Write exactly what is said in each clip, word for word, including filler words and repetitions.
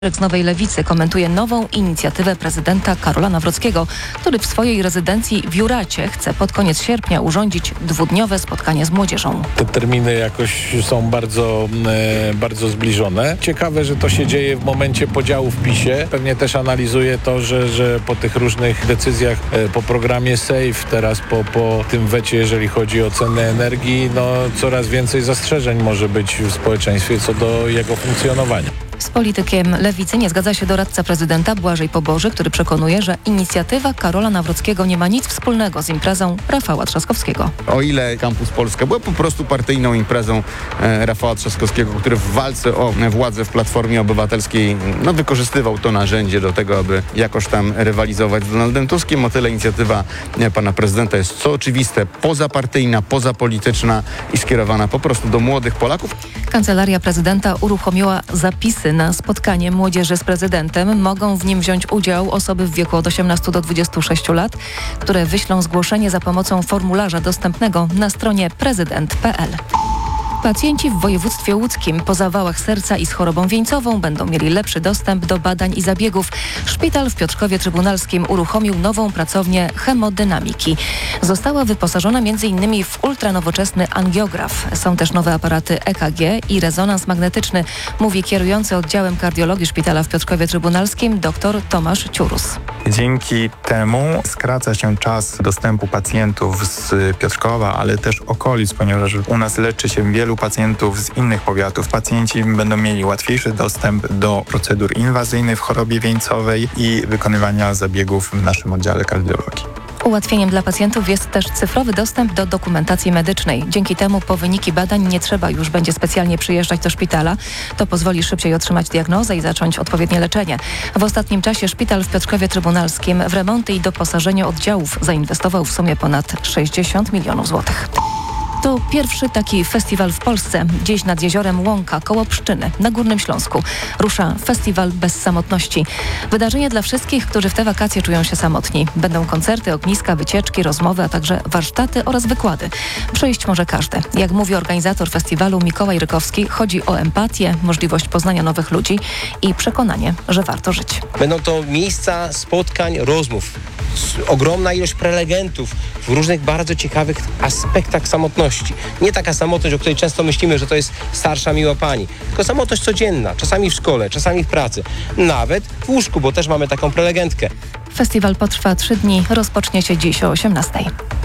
Z Nowej Lewicy komentuje nową inicjatywę prezydenta Karola Nawrockiego, który w swojej rezydencji w Juracie chce pod koniec sierpnia urządzić dwudniowe spotkanie z młodzieżą. Te terminy jakoś są bardzo, e, bardzo zbliżone. Ciekawe, że to się dzieje w momencie podziału w PiSie. Pewnie też analizuje to, że, że po tych różnych decyzjach, e, po programie SAFE, teraz po, po tym wecie, jeżeli chodzi o ceny energii, no coraz więcej zastrzeżeń może być w społeczeństwie co do jego funkcjonowania. Z politykiem Lewicy nie zgadza się doradca prezydenta Błażej Poboży, który przekonuje, że inicjatywa Karola Nawrockiego nie ma nic wspólnego z imprezą Rafała Trzaskowskiego. O ile Campus Polska była po prostu partyjną imprezą e, Rafała Trzaskowskiego, który w walce o władzę w Platformie Obywatelskiej no, wykorzystywał to narzędzie do tego, aby jakoś tam rywalizować z Donaldem Tuskiem, o tyle inicjatywa e, pana prezydenta jest, co oczywiste, pozapartyjna, pozapolityczna i skierowana po prostu do młodych Polaków. Kancelaria prezydenta uruchomiła zapisy na spotkanie młodzieży z prezydentem. Mogą w nim wziąć udział osoby w wieku od osiemnastu do dwudziestu sześciu lat, które wyślą zgłoszenie za pomocą formularza dostępnego na stronie prezydent kropka p l. Pacjenci w województwie łódzkim po zawałach serca i z chorobą wieńcową będą mieli lepszy dostęp do badań i zabiegów. Szpital w Piotrkowie Trybunalskim uruchomił nową pracownię hemodynamiki. Została wyposażona m in w ultranowoczesny angiograf. Są też nowe aparaty E K G i rezonans magnetyczny, mówi kierujący oddziałem kardiologii Szpitala w Piotrkowie Trybunalskim dr Tomasz Ciurus. Dzięki temu skraca się czas dostępu pacjentów z Piotrkowa, ale też okolic, ponieważ u nas leczy się wielu pacjentów z innych powiatów. Pacjenci będą mieli łatwiejszy dostęp do procedur inwazyjnych w chorobie wieńcowej i wykonywania zabiegów w naszym oddziale kardiologii. Ułatwieniem dla pacjentów jest też cyfrowy dostęp do dokumentacji medycznej. Dzięki temu po wyniki badań nie trzeba już będzie specjalnie przyjeżdżać do szpitala. To pozwoli szybciej otrzymać diagnozę i zacząć odpowiednie leczenie. W ostatnim czasie szpital w Piotrkowie Trybunalskim w remonty i doposażenie oddziałów zainwestował w sumie ponad sześćdziesiąt milionów złotych. To pierwszy taki festiwal w Polsce. Dziś nad jeziorem Łąka koło Pszczyny na Górnym Śląsku rusza Festiwal Bez Samotności. Wydarzenie dla wszystkich, którzy w te wakacje czują się samotni. Będą koncerty, ogniska, wycieczki, rozmowy, a także warsztaty oraz wykłady. Przyjść może każdy. Jak mówi organizator festiwalu Mikołaj Rykowski, chodzi o empatię, możliwość poznania nowych ludzi i przekonanie, że warto żyć. Będą to miejsca spotkań, rozmów. Ogromna ilość prelegentów w różnych bardzo ciekawych aspektach samotności. Nie taka samotność, o której często myślimy, że to jest starsza, miła pani, tylko samotność codzienna, czasami w szkole, czasami w pracy, nawet w łóżku, bo też mamy taką prelegentkę. Festiwal potrwa trzy dni, rozpocznie się dziś o osiemnastej.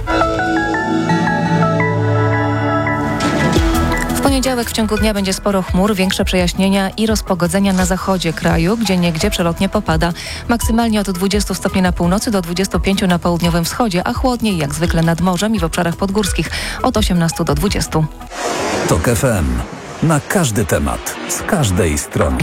W poniedziałek w ciągu dnia będzie sporo chmur, większe przejaśnienia i rozpogodzenia na zachodzie kraju, gdzie niegdzie przelotnie popada. Maksymalnie od dwudziestu stopni na północy do dwudziestu pięciu na południowym wschodzie, a chłodniej jak zwykle nad morzem i w obszarach podgórskich od osiemnastu do dwudziestu. Tok F M. Na każdy temat, z każdej strony.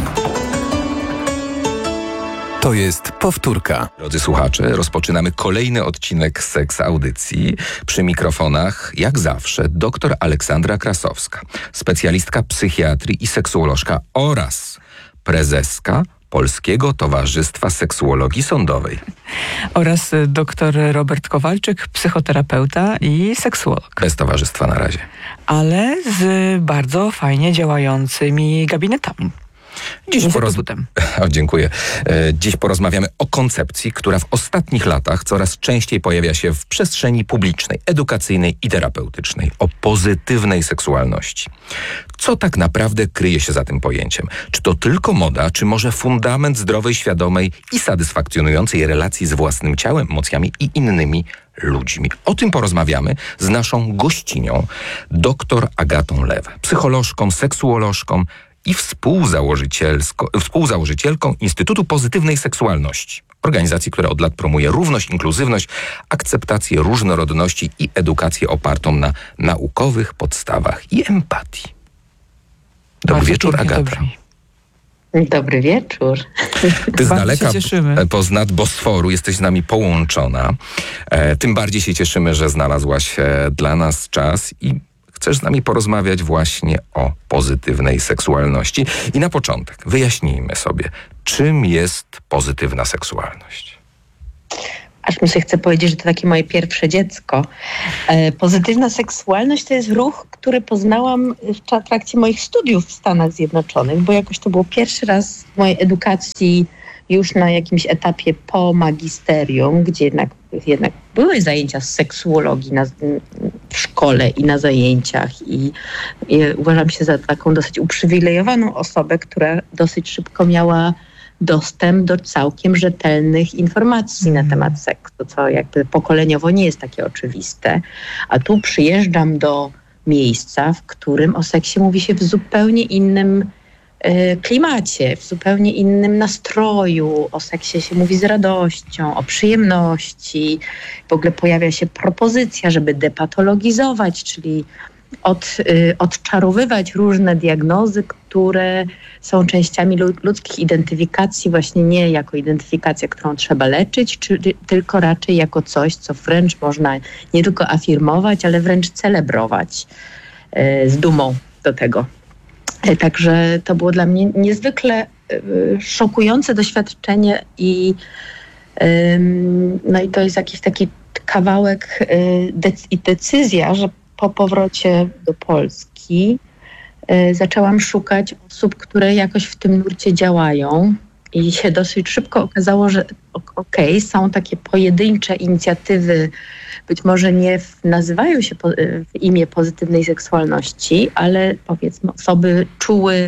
To jest powtórka. Drodzy słuchacze, rozpoczynamy kolejny odcinek Seks Audycji. Przy mikrofonach, jak zawsze, dr Aleksandra Krasowska, specjalistka psychiatrii i seksuolożka oraz prezeska Polskiego Towarzystwa Seksuologii Sądowej. Oraz dr Robert Kowalczyk, psychoterapeuta i seksuolog. Bez towarzystwa na razie. Ale z bardzo fajnie działającymi gabinetami. Dziś poroz... o, dziękuję. Dziś porozmawiamy o koncepcji, która w ostatnich latach coraz częściej pojawia się w przestrzeni publicznej, edukacyjnej i terapeutycznej. O pozytywnej seksualności. Co tak naprawdę kryje się za tym pojęciem? Czy to tylko moda, czy może fundament zdrowej, świadomej i satysfakcjonującej relacji z własnym ciałem, emocjami i innymi ludźmi? O tym porozmawiamy z naszą gościnią, dr Agatą Lewę, psycholożką, seksuolożką i współzałożycielką Instytutu Pozytywnej Seksualności. Organizacji, która od lat promuje równość, inkluzywność, akceptację różnorodności i edukację opartą na naukowych podstawach i empatii. Dobry Bardzo wieczór, Agata. Dobry wieczór. Ty z daleka poznad Bosforu jesteś z nami połączona. E, tym bardziej się cieszymy, że znalazłaś e, dla nas czas i chcesz z nami porozmawiać właśnie o pozytywnej seksualności. I na początek wyjaśnijmy sobie, czym jest pozytywna seksualność. aż mi się chce powiedzieć, że to takie moje pierwsze dziecko. E, pozytywna seksualność to jest ruch, który poznałam w trakcie moich studiów w Stanach Zjednoczonych, bo jakoś to było pierwszy raz w mojej edukacji już na jakimś etapie po magisterium, gdzie jednak, jednak były zajęcia z seksuologii na, w szkole i na zajęciach i, i uważam się za taką dosyć uprzywilejowaną osobę, która dosyć szybko miała dostęp do całkiem rzetelnych informacji na temat seksu, co jakby pokoleniowo nie jest takie oczywiste. A tu przyjeżdżam do miejsca, w którym o seksie mówi się w zupełnie innym y, klimacie, w zupełnie innym nastroju. O seksie się mówi z radością, o przyjemności. W ogóle pojawia się propozycja, żeby depatologizować, czyli Od, y, odczarowywać różne diagnozy, które są częściami ludzkich identyfikacji, właśnie nie jako identyfikacja, którą trzeba leczyć, czy, tylko raczej jako coś, co wręcz można nie tylko afirmować, ale wręcz celebrować y, z dumą do tego. Y, także to było dla mnie niezwykle y, szokujące doświadczenie i y, no i to jest jakiś taki kawałek y, dec- i decyzja, że po powrocie do Polski y, zaczęłam szukać osób, które jakoś w tym nurcie działają i się dosyć szybko okazało, że okej, okay, są takie pojedyncze inicjatywy, być może nie w, nazywają się po, w imię pozytywnej seksualności, ale powiedzmy osoby czuły,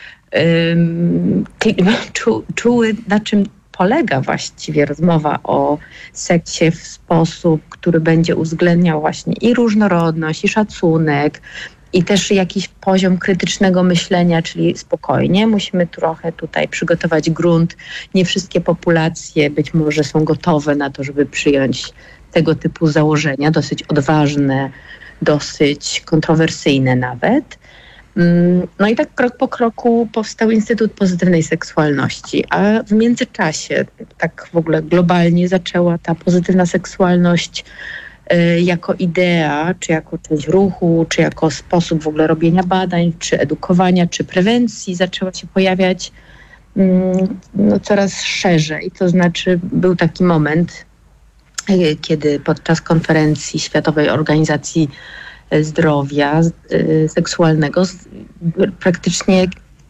ym, czu, czuły na czym polega właściwie rozmowa o seksie w sposób, który będzie uwzględniał właśnie i różnorodność, i szacunek, i też jakiś poziom krytycznego myślenia, czyli spokojnie. Musimy trochę tutaj przygotować grunt. Nie wszystkie populacje być może są gotowe na to, żeby przyjąć tego typu założenia, dosyć odważne, dosyć kontrowersyjne nawet. No i tak krok po kroku powstał Instytut Pozytywnej Seksualności, a w międzyczasie tak w ogóle globalnie zaczęła ta pozytywna seksualność y, jako idea, czy jako część ruchu, czy jako sposób w ogóle robienia badań, czy edukowania, czy prewencji zaczęła się pojawiać y, no, coraz szerzej. To znaczy był taki moment, y, kiedy podczas konferencji Światowej Organizacji Zdrowia seksualnego praktycznie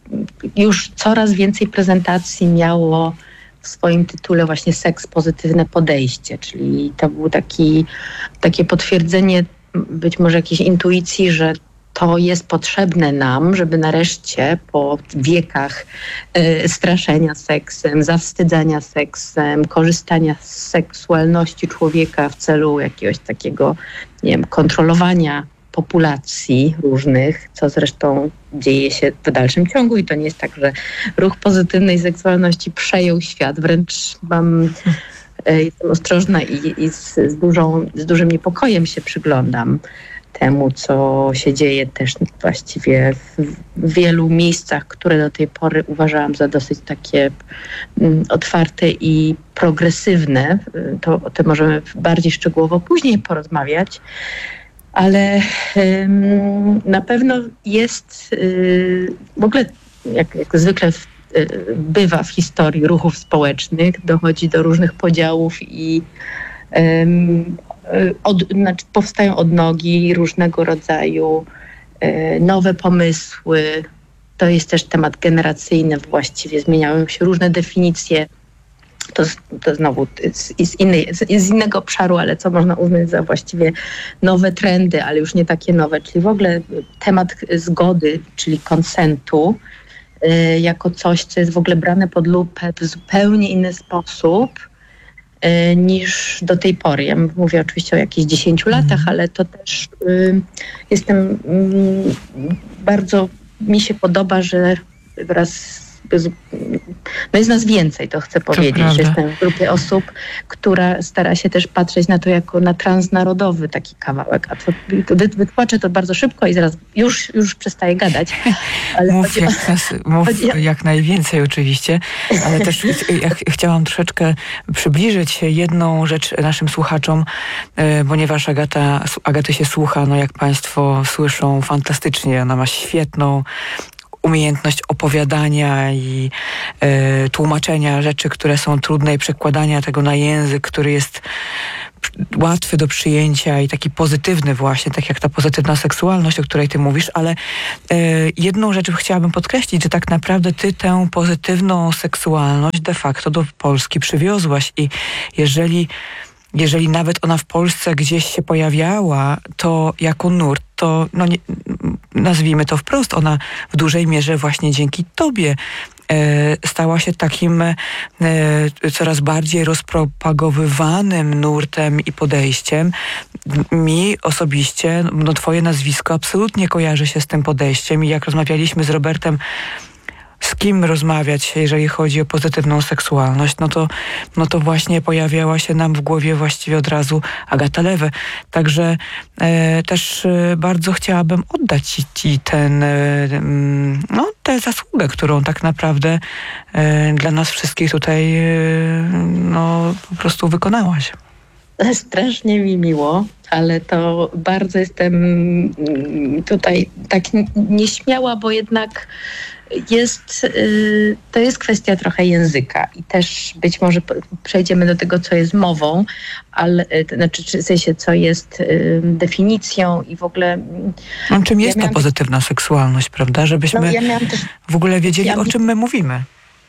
już coraz więcej prezentacji miało w swoim tytule właśnie seks, pozytywne podejście, czyli to było taki, takie potwierdzenie być może jakiejś intuicji, że to jest potrzebne nam, żeby nareszcie po wiekach y, straszenia seksem, zawstydzania seksem, korzystania z seksualności człowieka w celu jakiegoś takiego, nie wiem, kontrolowania populacji różnych, co zresztą dzieje się w dalszym ciągu i to nie jest tak, że ruch pozytywnej seksualności przejął świat, wręcz mam, y, jestem ostrożna i, i z, z, dużą, z dużym niepokojem się przyglądam temu, co się dzieje też właściwie w wielu miejscach, które do tej pory uważałam za dosyć takie mm, otwarte i progresywne. To o tym możemy bardziej szczegółowo później porozmawiać, ale ym, na pewno jest yy, w ogóle, jak, jak zwykle w, yy, bywa w historii ruchów społecznych, dochodzi do różnych podziałów i ym, Od, znaczy powstają odnogi różnego rodzaju, y, nowe pomysły. To jest też temat generacyjny właściwie. Zmieniają się różne definicje. To, to znowu z, z, innej, z innego obszaru, ale co można uznać za właściwie nowe trendy, ale już nie takie nowe. Czyli w ogóle temat zgody, czyli konsentu, y, jako coś, co jest w ogóle brane pod lupę w zupełnie inny sposób niż do tej pory. Ja mówię oczywiście o jakichś dziesięciu latach, ale to też y, jestem y, bardzo, mi się podoba, że wraz z, no jest nas więcej, to chcę powiedzieć, że jestem w grupie osób, która stara się też patrzeć na to jako na transnarodowy taki kawałek. A to wytłumaczę to bardzo szybko i zaraz już, już przestaję gadać. Ale mów jak, o, nas, mów chodzi... jak najwięcej oczywiście, ale też ja ch- chciałam troszeczkę przybliżyć jedną rzecz naszym słuchaczom, e, ponieważ Agata, Agaty się słucha, no jak Państwo słyszą, fantastycznie. Ona ma świetną umiejętność opowiadania i e, tłumaczenia rzeczy, które są trudne i przekładania tego na język, który jest łatwy do przyjęcia i taki pozytywny właśnie, tak jak ta pozytywna seksualność, o której ty mówisz, ale e, jedną rzecz chciałabym podkreślić, że tak naprawdę ty tę pozytywną seksualność de facto do Polski przywiozłaś i jeżeli Jeżeli nawet ona w Polsce gdzieś się pojawiała, to jako nurt, to no nie, nazwijmy to wprost, ona w dużej mierze właśnie dzięki tobie e, stała się takim e, coraz bardziej rozpropagowywanym nurtem i podejściem. Mi osobiście, no twoje nazwisko absolutnie kojarzy się z tym podejściem i jak rozmawialiśmy z Robertem, z kim rozmawiać, jeżeli chodzi o pozytywną seksualność, no to, no to właśnie pojawiała się nam w głowie właściwie od razu Agata Lewe. Także e, też e, bardzo chciałabym oddać ci, ci ten, e, no, tę zasługę, którą tak naprawdę e, dla nas wszystkich tutaj e, no, po prostu wykonałaś. Strasznie mi miło, ale to bardzo jestem tutaj tak nieśmiała, bo jednak jest, to jest kwestia trochę języka i też być może przejdziemy do tego, co jest mową, ale to znaczy w sensie, co jest definicją i w ogóle... No, czym jest ja ta miałam... pozytywna seksualność, prawda? Żebyśmy no, ja miałam też... w ogóle wiedzieli, ja... o czym my mówimy.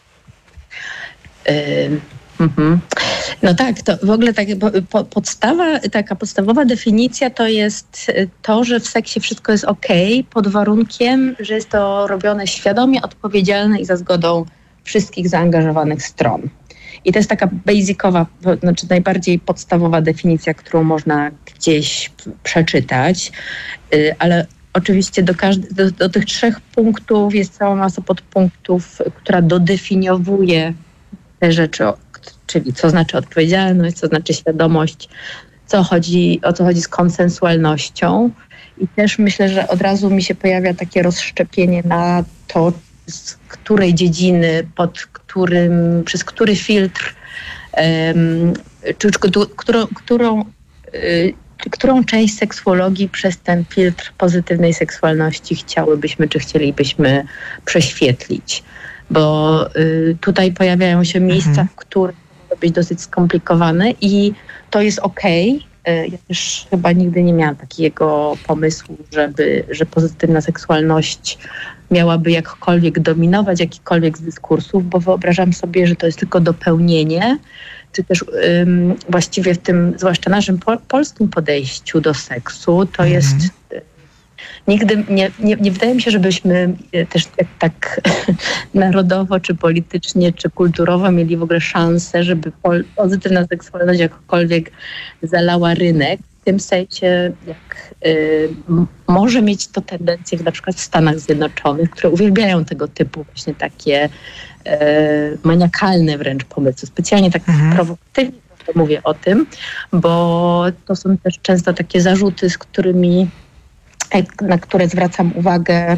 Y- Mhm. No tak, to w ogóle tak, po, podstawa, taka podstawowa definicja to jest to, że w seksie wszystko jest okej, pod warunkiem, że jest to robione świadomie, odpowiedzialne i za zgodą wszystkich zaangażowanych stron. I to jest taka basicowa, znaczy najbardziej podstawowa definicja, którą można gdzieś przeczytać, ale oczywiście do, każdy, do, do tych trzech punktów jest cała masa podpunktów, która dodefiniowuje te rzeczy, czyli co znaczy odpowiedzialność, co znaczy świadomość, co chodzi, o co chodzi z konsensualnością. I też myślę, że od razu mi się pojawia takie rozszczepienie na to, z której dziedziny, pod którym, przez który filtr, um, czy, czy którą, którą, y, którą część seksuologii przez ten filtr pozytywnej seksualności chciałybyśmy, czy chcielibyśmy prześwietlić. Bo y, tutaj pojawiają się miejsca, mhm. w których może być dosyć skomplikowane i to jest okej. Okay. Ja też chyba nigdy nie miałam takiego pomysłu, żeby, że pozytywna seksualność miałaby jakkolwiek dominować jakikolwiek z dyskursów, bo wyobrażam sobie, że to jest tylko dopełnienie, czy też ym, właściwie w tym, zwłaszcza naszym po, polskim podejściu do seksu, to mhm. jest... Nigdy nie, nie, nie wydaje mi się, żebyśmy też tak, tak narodowo, czy politycznie, czy kulturowo mieli w ogóle szansę, żeby pol, pozytywna seksualność jakkolwiek zalała rynek. W tym sensie, jak y, m, może mieć to tendencję na przykład w Stanach Zjednoczonych, które uwielbiają tego typu właśnie takie y, maniakalne wręcz pomysły. Specjalnie tak mhm. prowokatywnie mówię o tym, bo to są też często takie zarzuty, z którymi na które zwracam uwagę,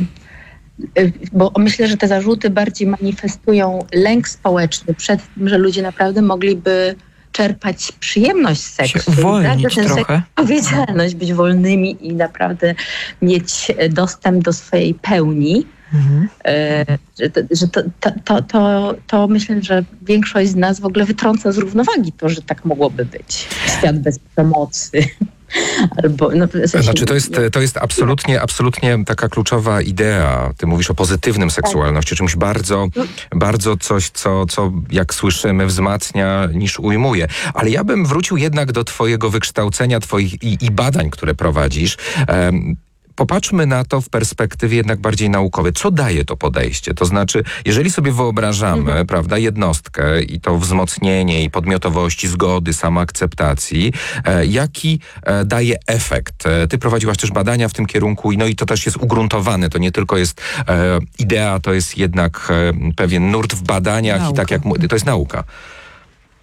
bo myślę, że te zarzuty bardziej manifestują lęk społeczny przed tym, że ludzie naprawdę mogliby czerpać przyjemność z seksu. Uwolnić ten trochę. Odpowiedzialność, być wolnymi i naprawdę mieć dostęp do swojej pełni. Mhm. Że, że to, to, to, to, to myślę, że większość z nas w ogóle wytrąca z równowagi to, że tak mogłoby być. Świat bez przemocy. Albo, no, w sensie, znaczy to jest, to jest absolutnie, absolutnie taka kluczowa idea. Ty mówisz o pozytywnym seksualności, czymś bardzo, bardzo coś, co, co jak słyszymy wzmacnia niż ujmuje. Ale ja bym wrócił jednak do twojego wykształcenia, twoich i, i badań, które prowadzisz. Um, Popatrzmy na to w perspektywie jednak bardziej naukowej. Co daje to podejście? To znaczy, jeżeli sobie wyobrażamy, mhm. prawda, jednostkę i to wzmocnienie i podmiotowości, zgody, samoakceptacji, e, jaki e, daje efekt? E, ty prowadziłaś też badania w tym kierunku i no i to też jest ugruntowane. To nie tylko jest e, idea, to jest jednak e, pewien nurt w badaniach nauka. I tak jak to jest nauka.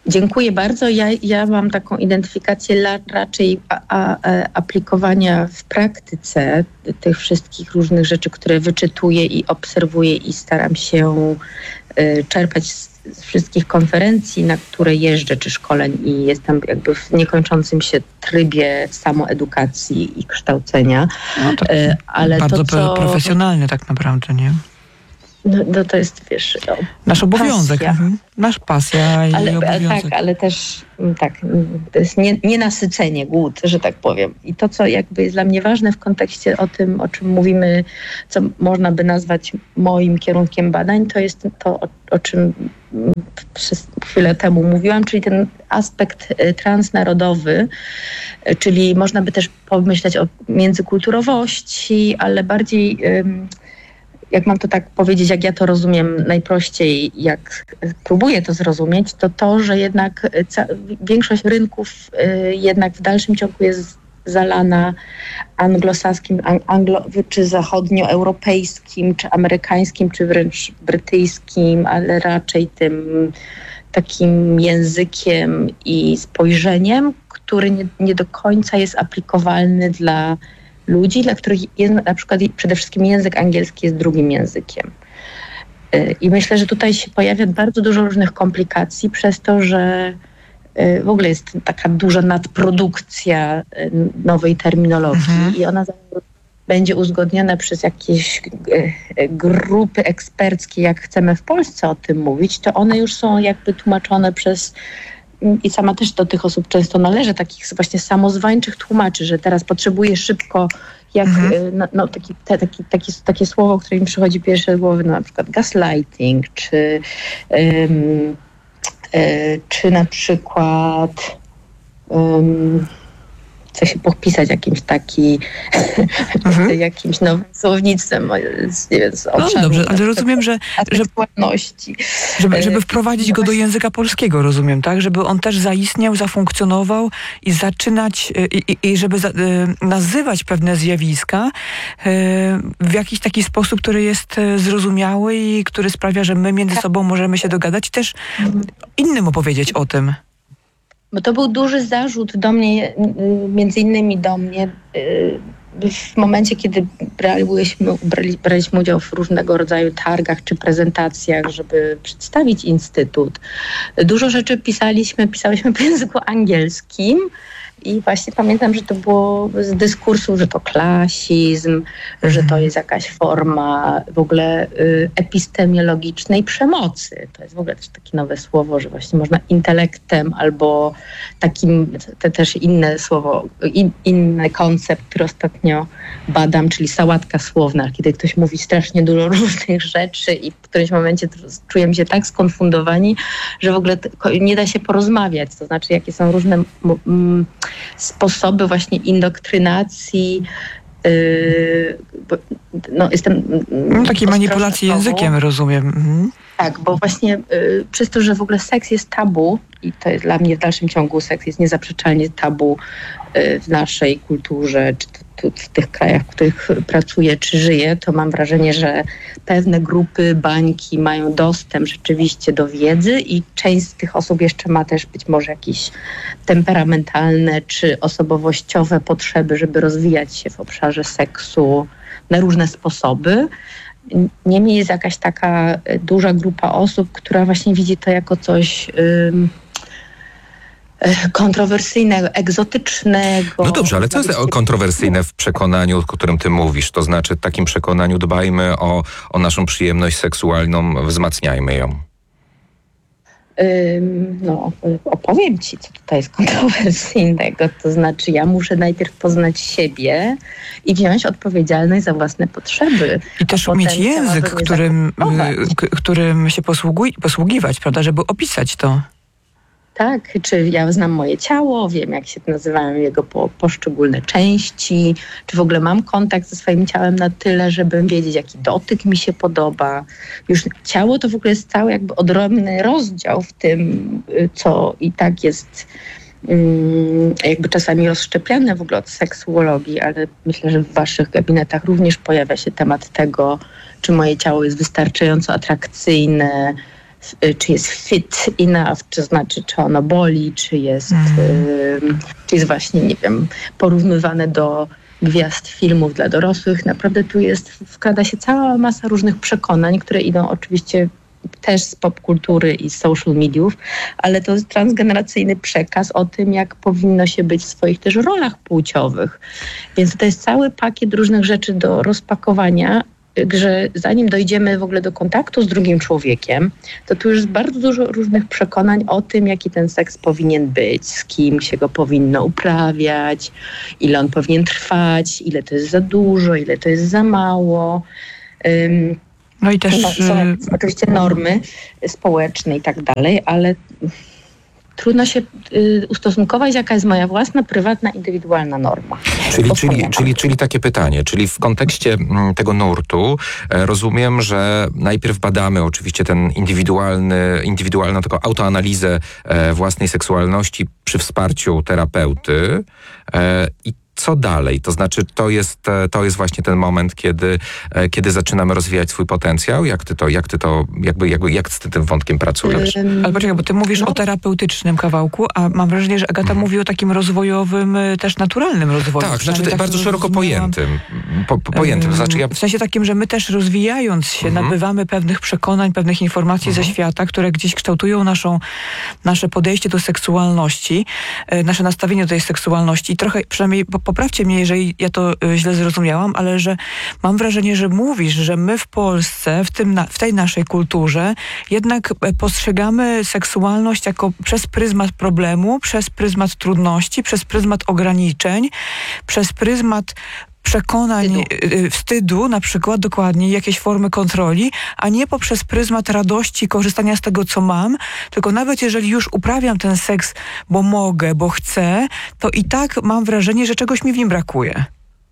Dziękuję bardzo. Ja, ja mam taką identyfikację la, raczej a, a, a, aplikowania w praktyce tych wszystkich różnych rzeczy, które wyczytuję i obserwuję i staram się y, czerpać z, z wszystkich konferencji, na które jeżdżę, czy szkoleń i jestem jakby w niekończącym się trybie samoedukacji i kształcenia. No to y, ale bardzo to, co... profesjonalny tak naprawdę, nie? No, no to jest, wiesz... No, nasz obowiązek, pasja. mhm. Nasz pasja i ale, obowiązek. Tak, ale też tak, to jest nie, nienasycenie, głód, że tak powiem. I to, co jakby jest dla mnie ważne w kontekście o tym, o czym mówimy, co można by nazwać moim kierunkiem badań, to jest to, o, o czym przez chwilę temu mówiłam, czyli ten aspekt transnarodowy, czyli można by też pomyśleć o międzykulturowości, ale bardziej... jak mam to tak powiedzieć, jak ja to rozumiem najprościej, jak próbuję to zrozumieć, to to, że jednak ca- większość rynków y, jednak w dalszym ciągu jest zalana anglosaskim, anglo, czy zachodnioeuropejskim, czy amerykańskim, czy wręcz brytyjskim, ale raczej tym takim językiem i spojrzeniem, który nie, nie do końca jest aplikowalny dla ludzi, dla których jest, na przykład przede wszystkim język angielski jest drugim językiem. I myślę, że tutaj się pojawia bardzo dużo różnych komplikacji przez to, że w ogóle jest taka duża nadprodukcja nowej terminologii mhm. i ona będzie uzgodniona przez jakieś grupy eksperckie, jak chcemy w Polsce o tym mówić, to one już są jakby tłumaczone przez i sama też do tych osób często należę, takich właśnie samozwańczych tłumaczy, że teraz potrzebuję szybko, jak mhm. no, no, taki, te, taki, taki, takie słowo, które mi przychodzi pierwsze do głowy, no, na przykład gaslighting, czy, um, y, czy na przykład um, chcę się popisać jakimś taki mhm. jakimś nowym słownictwem z, nie wiem, z obszaru, no dobrze, ale rozumiem, że, że żeby, żeby wprowadzić go do języka polskiego, rozumiem, tak? Żeby on też zaistniał, zafunkcjonował i zaczynać i, i, i żeby za, y, nazywać pewne zjawiska y, w jakiś taki sposób, który jest zrozumiały i który sprawia, że my między sobą możemy się dogadać i też innym opowiedzieć o tym. Bo to był duży zarzut do mnie, między innymi do mnie, w momencie, kiedy braliśmy, brali, braliśmy udział w różnego rodzaju targach czy prezentacjach, żeby przedstawić Instytut. Dużo rzeczy pisaliśmy, pisałyśmy po języku angielskim i właśnie pamiętam, że to było z dyskursu, że to klasizm, że to jest jakaś forma w ogóle y, epistemiologicznej przemocy. To jest w ogóle też takie nowe słowo, że właśnie można intelektem albo takim, te też inne słowo, in, inny koncept, który ostatnio badam, czyli sałatka słowna, kiedy ktoś mówi strasznie dużo różnych rzeczy i w którymś momencie czujemy się tak skonfundowani, że w ogóle nie da się porozmawiać. To znaczy, jakie są różne m, sposoby właśnie indoktrynacji. Yy, bo, no, jestem no, takiej manipulacji językiem, rozumiem. Mhm. Tak, bo właśnie yy, przez to, że w ogóle seks jest tabu i to jest dla mnie w dalszym ciągu seks jest niezaprzeczalnie tabu yy, w naszej kulturze, czy to, to w tych krajach, w których pracuję, czy żyję, to mam wrażenie, że pewne grupy, bańki mają dostęp rzeczywiście do wiedzy i część z tych osób jeszcze ma też być może jakieś temperamentalne czy osobowościowe potrzeby, żeby rozwijać się w obszarze seksu na różne sposoby. Niemniej jest jakaś taka duża grupa osób, która właśnie widzi to jako coś ym, kontrowersyjnego, egzotycznego. No dobrze, ale co jest kontrowersyjne w przekonaniu, o którym ty mówisz? To znaczy w takim przekonaniu dbajmy o, o naszą przyjemność seksualną, wzmacniajmy ją. Ym, no, opowiem ci, co tutaj jest kontrowersyjnego. To znaczy, ja muszę najpierw poznać siebie i wziąć odpowiedzialność za własne potrzeby. I też umieć język, którym, k- którym się posługuj, posługiwać, prawda, żeby opisać to. Tak, czy ja znam moje ciało, wiem, jak się nazywają jego po, poszczególne części, czy w ogóle mam kontakt ze swoim ciałem na tyle, żebym wiedzieć, jaki dotyk mi się podoba. Już ciało to w ogóle jest cały jakby odrębny rozdział w tym, co i tak jest um, jakby czasami rozszczepiane w ogóle od seksuologii, ale myślę, że w waszych gabinetach również pojawia się temat tego, czy moje ciało jest wystarczająco atrakcyjne, czy jest fit enough, to znaczy, czy ono boli, czy jest, mm. y, czy jest właśnie, nie wiem, porównywane do gwiazd filmów dla dorosłych. Naprawdę tu jest, wkrada się cała masa różnych przekonań, które idą oczywiście też z popkultury i z social mediów, ale to jest transgeneracyjny przekaz o tym, jak powinno się być w swoich też rolach płciowych. Więc to jest cały pakiet różnych rzeczy do rozpakowania, że zanim dojdziemy w ogóle do kontaktu z drugim człowiekiem, to tu już jest bardzo dużo różnych przekonań o tym, jaki ten seks powinien być, z kim się go powinno uprawiać, ile on powinien trwać, ile to jest za dużo, ile to jest za mało. Um, No i też... no, są oczywiście normy społeczne i tak dalej, ale trudno się y, ustosunkować, jaka jest moja własna, prywatna, indywidualna norma. Czyli, czyli, czyli, czyli takie pytanie, czyli w kontekście m, tego nurtu e, rozumiem, że najpierw badamy oczywiście ten indywidualny, indywidualną taką autoanalizę e, własnej seksualności przy wsparciu terapeuty e, i co dalej? To znaczy, to jest, to jest właśnie ten moment, kiedy, kiedy zaczynamy rozwijać swój potencjał? Jak ty to, jak ty to, jakby, jakby jak z tym wątkiem pracujesz? Ale poczekaj, bo ty mówisz no. o terapeutycznym kawałku, a mam wrażenie, że Agata hmm. mówi o takim rozwojowym, też naturalnym rozwoju. Tak, znaczy tak bardzo szeroko pojętym. Po, po, pojętym. To znaczy ja... W sensie takim, że my też rozwijając się, hmm. nabywamy pewnych przekonań, pewnych informacji hmm. ze świata, które gdzieś kształtują naszą, nasze podejście do seksualności, nasze nastawienie do tej seksualności. Trochę, przynajmniej poprawcie mnie, jeżeli ja to źle zrozumiałam, ale że mam wrażenie, że mówisz, że my w Polsce, w, tym na, w tej naszej kulturze jednak postrzegamy seksualność jako przez pryzmat problemu, przez pryzmat trudności, przez pryzmat ograniczeń, przez pryzmat przekonań, wstydu. wstydu, na przykład, dokładnie, jakieś formy kontroli, a nie poprzez pryzmat radości, korzystania z tego, co mam, tylko nawet jeżeli już uprawiam ten seks, bo mogę, bo chcę, to i tak mam wrażenie, że czegoś mi w nim brakuje.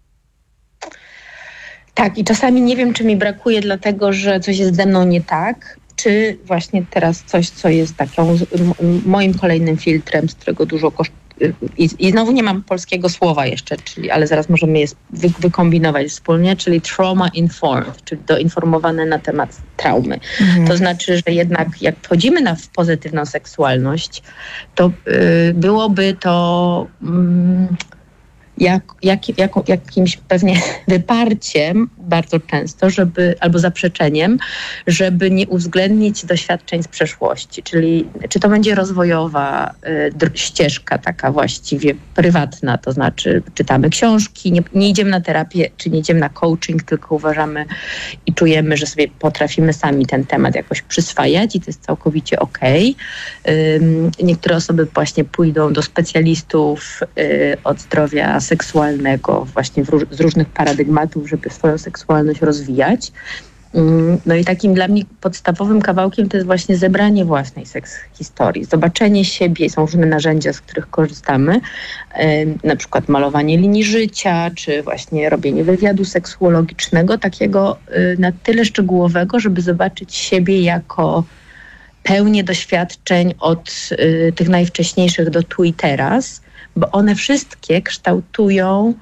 Tak, i czasami nie wiem, czy mi brakuje dlatego, że coś jest ze mną nie tak, czy właśnie teraz coś, co jest taką moim kolejnym filtrem, z którego dużo kosztuje. I, I znowu nie mam polskiego słowa jeszcze, czyli, ale zaraz możemy je wy, wykombinować wspólnie, czyli trauma informed, czyli doinformowane na temat traumy. Mhm. To znaczy, że jednak jak wchodzimy na w pozytywną seksualność, to y, byłoby to... Y, Jak, jak, jak, jakimś pewnie wyparciem bardzo często, żeby, albo zaprzeczeniem, żeby nie uwzględnić doświadczeń z przeszłości. Czyli czy to będzie rozwojowa y, dr- ścieżka taka właściwie prywatna, to znaczy czytamy książki, nie, nie idziemy na terapię, czy nie idziemy na coaching, tylko uważamy i czujemy, że sobie potrafimy sami ten temat jakoś przyswajać i to jest całkowicie okej. Okay. Niektóre osoby właśnie pójdą do specjalistów y, od zdrowia seksualnego właśnie w róż- z różnych paradygmatów, żeby swoją seksualność rozwijać. No i takim dla mnie podstawowym kawałkiem to jest właśnie zebranie własnej seks historii, zobaczenie siebie, są różne narzędzia, z których korzystamy, na przykład malowanie linii życia, czy właśnie robienie wywiadu seksuologicznego, takiego na tyle szczegółowego, żeby zobaczyć siebie jako pełnię doświadczeń od tych najwcześniejszych do tu i teraz, bo one wszystkie kształtują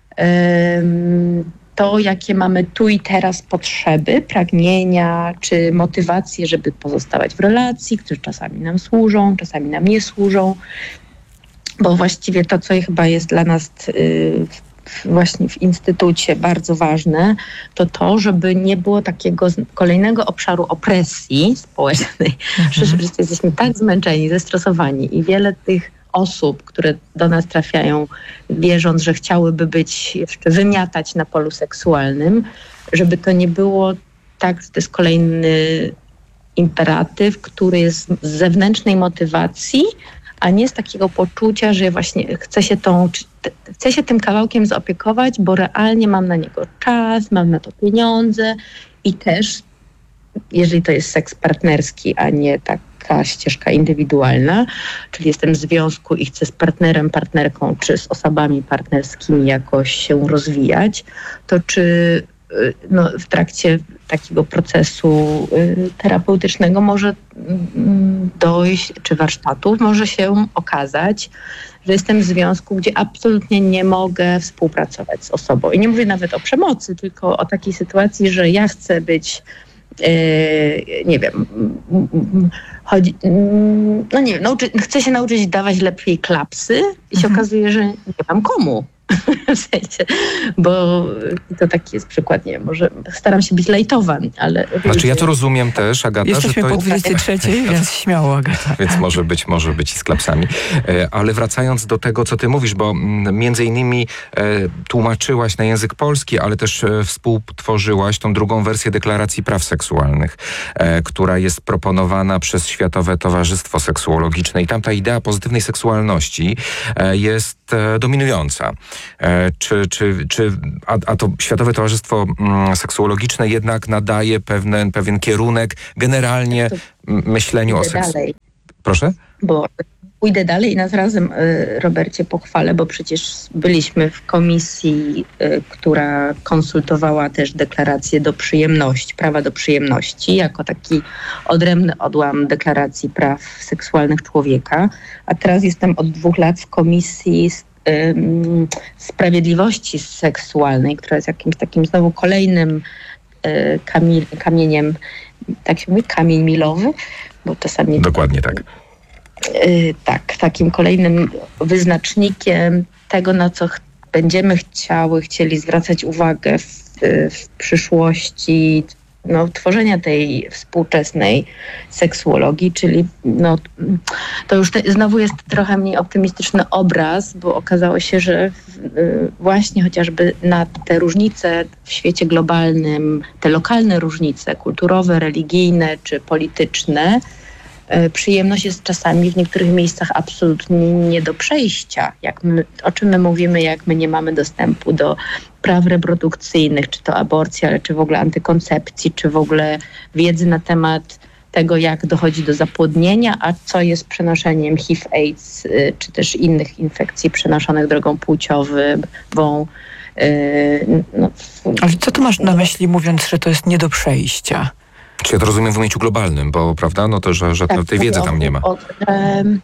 um, to, jakie mamy tu i teraz potrzeby, pragnienia czy motywacje, żeby pozostawać w relacji, które czasami nam służą, czasami nam nie służą, bo właściwie to, co chyba jest dla nas y, właśnie w instytucie bardzo ważne, to to, żeby nie było takiego kolejnego obszaru opresji społecznej, mhm. że, że jesteśmy tak zmęczeni, zestresowani i wiele tych osób, które do nas trafiają, wierząc, że chciałyby być jeszcze wymiatać na polu seksualnym, żeby to nie było tak, to jest kolejny imperatyw, który jest z zewnętrznej motywacji, a nie z takiego poczucia, że właśnie chcę się, tą, chcę się tym kawałkiem zaopiekować, bo realnie mam na niego czas, mam na to pieniądze i też, jeżeli to jest seks partnerski, a nie taka ścieżka indywidualna, czyli jestem w związku i chcę z partnerem, partnerką, czy z osobami partnerskimi jakoś się rozwijać, to czy no, w trakcie takiego procesu y, terapeutycznego może y, dojść, czy warsztatów, może się okazać, że jestem w związku, gdzie absolutnie nie mogę współpracować z osobą. I nie mówię nawet o przemocy, tylko o takiej sytuacji, że ja chcę być yy, nie wiem, chodzi, no nie wiem, nauczy, chcę się nauczyć dawać lepiej klapsy i się mhm. okazuje, że nie mam komu. W sensie, bo to taki jest przykład, nie wiem, może staram się być lejtowa, ale... Znaczy ja to rozumiem też, Agata, Jesteśmy że to... po dwudziestej trzeciej, więc śmiało, Agata. Więc może być, może być i z klapsami. E, ale wracając do tego, co ty mówisz, bo m, między innymi e, tłumaczyłaś na język polski, ale też e, współtworzyłaś tą drugą wersję Deklaracji Praw Seksualnych, e, która jest proponowana przez Światowe Towarzystwo Seksuologiczne i tam ta idea pozytywnej seksualności e, jest e, dominująca. E, czy, czy, czy, a, a to Światowe Towarzystwo mm, Seksuologiczne jednak nadaje pewne, pewien kierunek generalnie m, myśleniu o seksualności. Proszę? Bo pójdę dalej i nas razem, Robercie, pochwalę, bo przecież byliśmy w komisji, która konsultowała też deklarację do przyjemności, prawa do przyjemności, jako taki odrębny odłam deklaracji praw seksualnych człowieka. A teraz jestem od dwóch lat w komisji sprawiedliwości seksualnej, która jest jakimś takim znowu kolejnym kamie- kamieniem, tak się mówi, kamień milowy, bo czasami... Dokładnie tak. Tak, takim kolejnym wyznacznikiem tego, na co ch- będziemy chciały, chcieli zwracać uwagę w, w przyszłości, no, tworzenia tej współczesnej seksuologii, czyli no, to już te, znowu jest trochę mniej optymistyczny obraz, bo okazało się, że y, właśnie chociażby na te różnice w świecie globalnym, te lokalne różnice kulturowe, religijne czy polityczne, y, przyjemność jest czasami w niektórych miejscach absolutnie nie do przejścia. Jak my, o czym my mówimy, jak my nie mamy dostępu do praw reprodukcyjnych, czy to aborcji, ale czy w ogóle antykoncepcji, czy w ogóle wiedzy na temat tego, jak dochodzi do zapłodnienia, a co jest przenoszeniem H I V AIDS, czy też innych infekcji przenoszonych drogą płciową. No, Ale co ty masz na myśli, mówiąc, że to jest nie do przejścia? Czy ja to rozumiem w ujęciu globalnym, bo prawda, no to, że, że tak, tej wiedzy tam nie ma. O, o, um,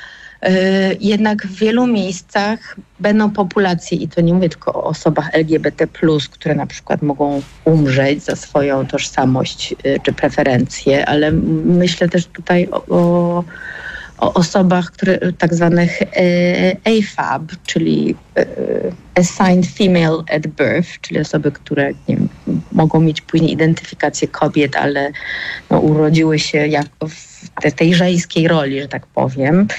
Jednak w wielu miejscach będą populacje, i to nie mówię tylko o osobach L G B T plus, które na przykład mogą umrzeć za swoją tożsamość czy preferencje, ale myślę też tutaj o, o, o osobach, które tak zwanych A F A B, czyli Assigned Female at Birth, czyli osoby, które nie wiem, mogą mieć później identyfikację kobiet, ale no, urodziły się jako w te, tej żeńskiej roli, że tak powiem.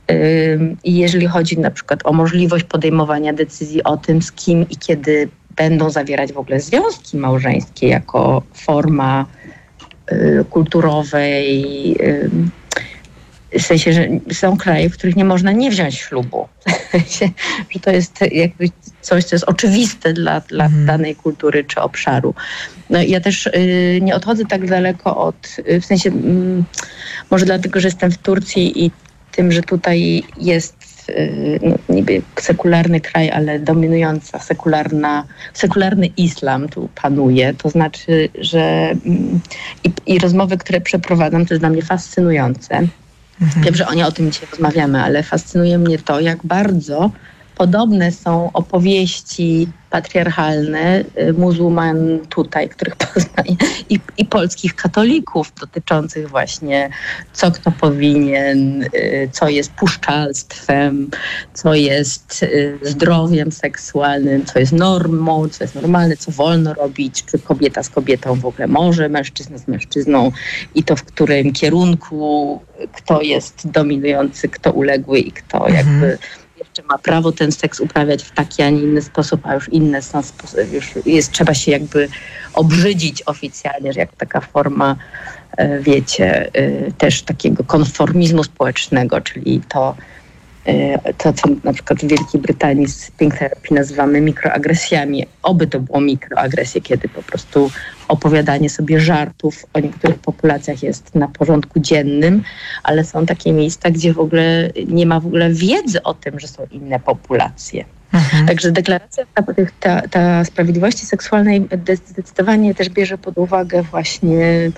I jeżeli chodzi na przykład o możliwość podejmowania decyzji o tym, z kim i kiedy będą zawierać w ogóle związki małżeńskie jako forma y, kulturowej, y, w sensie, że są kraje, w których nie można nie wziąć ślubu. W sensie, że to jest jakby coś, co jest oczywiste dla, dla mm. danej kultury czy obszaru. No ja też y, nie odchodzę tak daleko od, y, w sensie, y, może dlatego, że jestem w Turcji i tym, że tutaj jest no, niby sekularny kraj, ale dominująca sekularna, sekularny islam tu panuje. To znaczy, że i, i rozmowy, które przeprowadzam, to jest dla mnie fascynujące. Mhm. Wiem, że o nie o tym dzisiaj rozmawiamy, ale fascynuje mnie to, jak bardzo podobne są opowieści patriarchalne muzułman tutaj, których poznaję, i, i polskich katolików dotyczących właśnie co kto powinien, co jest puszczalstwem, co jest zdrowiem seksualnym, co jest normą, co jest normalne, co wolno robić, czy kobieta z kobietą w ogóle może, mężczyzna z mężczyzną i to w którym kierunku, kto jest dominujący, kto uległy i kto mhm. jakby jeszcze ma prawo ten seks uprawiać w taki, a nie inny sposób, a już inne są sposoby, już jest, trzeba się jakby obrzydzić oficjalnie, że jak taka forma, wiecie, też takiego konformizmu społecznego, czyli to, to co na przykład w Wielkiej Brytanii z Pink Therapy nazywamy mikroagresjami. Oby to było mikroagresje, kiedy po prostu opowiadanie sobie żartów o niektórych populacjach jest na porządku dziennym, ale są takie miejsca, gdzie w ogóle nie ma w ogóle wiedzy o tym, że są inne populacje. Mhm. Także deklaracja ta, ta, ta sprawiedliwości seksualnej zdecydowanie też bierze pod uwagę właśnie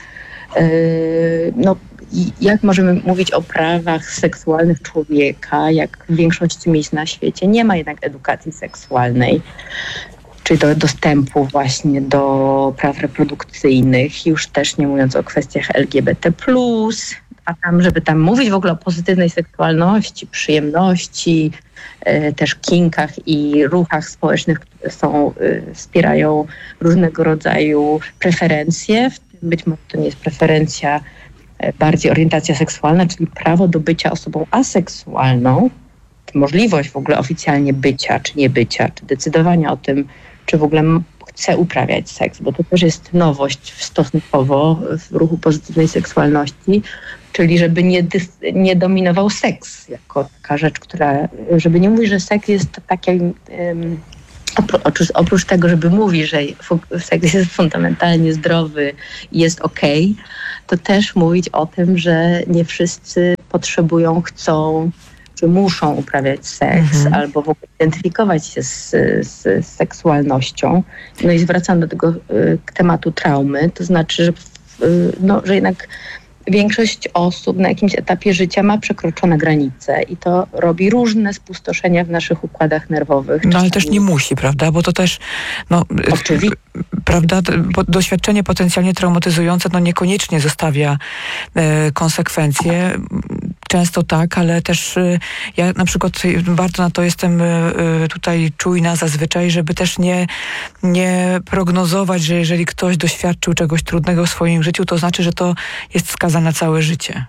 yy, no, jak możemy mówić o prawach seksualnych człowieka, jak w większości miejsc na świecie nie ma jednak edukacji seksualnej. czyli do dostępu właśnie do praw reprodukcyjnych, już też nie mówiąc o kwestiach L G B T plus, a tam, żeby tam mówić w ogóle o pozytywnej seksualności, przyjemności, y, też kinkach i ruchach społecznych, które są, y, wspierają różnego rodzaju preferencje, w tym być może to nie jest preferencja, y, bardziej orientacja seksualna, czyli prawo do bycia osobą aseksualną, możliwość w ogóle oficjalnie bycia, czy nie bycia, czy decydowania o tym, czy w ogóle chce uprawiać seks, bo to też jest nowość stosunkowo w ruchu pozytywnej seksualności, czyli żeby nie, dys- nie dominował seks jako taka rzecz, która, żeby nie mówić, że seks jest takim, um, oprócz, oprócz tego, żeby mówić, że seks jest fundamentalnie zdrowy i jest okej, to też mówić o tym, że nie wszyscy potrzebują, chcą, czy muszą uprawiać seks, mhm. albo w ogóle identyfikować się z, z, z seksualnością. No i zwracam do tego y, tematu traumy, to znaczy, że, y, no, że jednak większość osób na jakimś etapie życia ma przekroczone granice i to robi różne spustoszenia w naszych układach nerwowych. No ale Czasami... też nie musi, prawda? Bo to też, no, Oczywiście. prawda, doświadczenie potencjalnie traumatyzujące, no niekoniecznie zostawia e, konsekwencje. Często tak, ale też y, ja na przykład bardzo na to jestem y, tutaj czujna zazwyczaj, żeby też nie, nie prognozować, że jeżeli ktoś doświadczył czegoś trudnego w swoim życiu, to znaczy, że to jest skazane na całe życie.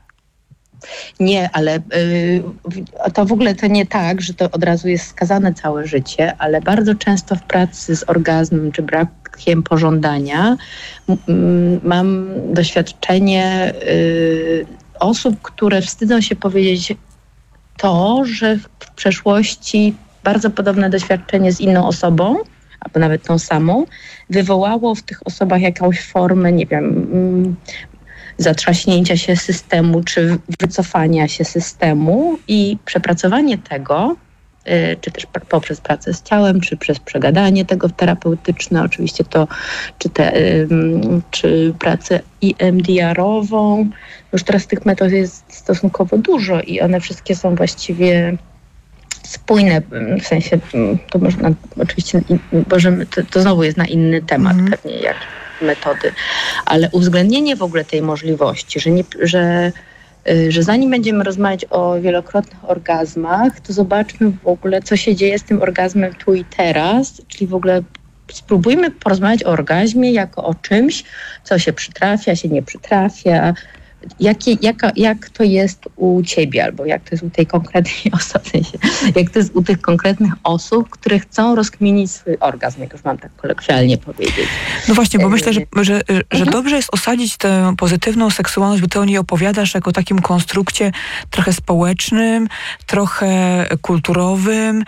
Nie, ale y, to w ogóle to nie tak, że to od razu jest skazane całe życie, ale bardzo często w pracy z orgazmem czy brakiem pożądania m, mam doświadczenie y, osób, które wstydzą się powiedzieć to, że w przeszłości bardzo podobne doświadczenie z inną osobą, albo nawet tą samą, wywołało w tych osobach jakąś formę, nie wiem, zatrzaśnięcia się systemu, czy wycofania się systemu i przepracowanie tego, czy też poprzez pracę z ciałem, czy przez przegadanie tego terapeutyczne, oczywiście to, czy, te, czy pracę I M D R-ową. Już teraz tych metod jest stosunkowo dużo i one wszystkie są właściwie spójne, w sensie, to można oczywiście, możemy, to, to znowu jest na inny temat, mm. pewnie jak metody, ale uwzględnienie w ogóle tej możliwości, że, nie, że że zanim będziemy rozmawiać o wielokrotnych orgazmach, to zobaczmy w ogóle, co się dzieje z tym orgazmem tu i teraz, czyli w ogóle spróbujmy porozmawiać o orgazmie jako o czymś, co się przytrafia, się nie przytrafia, jakie, jaka, jak to jest u ciebie, albo jak to jest u tej konkretnej osoby, w sensie, jak to jest u tych konkretnych osób, które chcą rozkminić swój orgazm, jak już mam tak kolokwialnie powiedzieć. No właśnie, bo myślę, że, że, że mhm. dobrze jest osadzić tę pozytywną seksualność, bo ty o niej opowiadasz jako takim konstrukcie trochę społecznym, trochę kulturowym,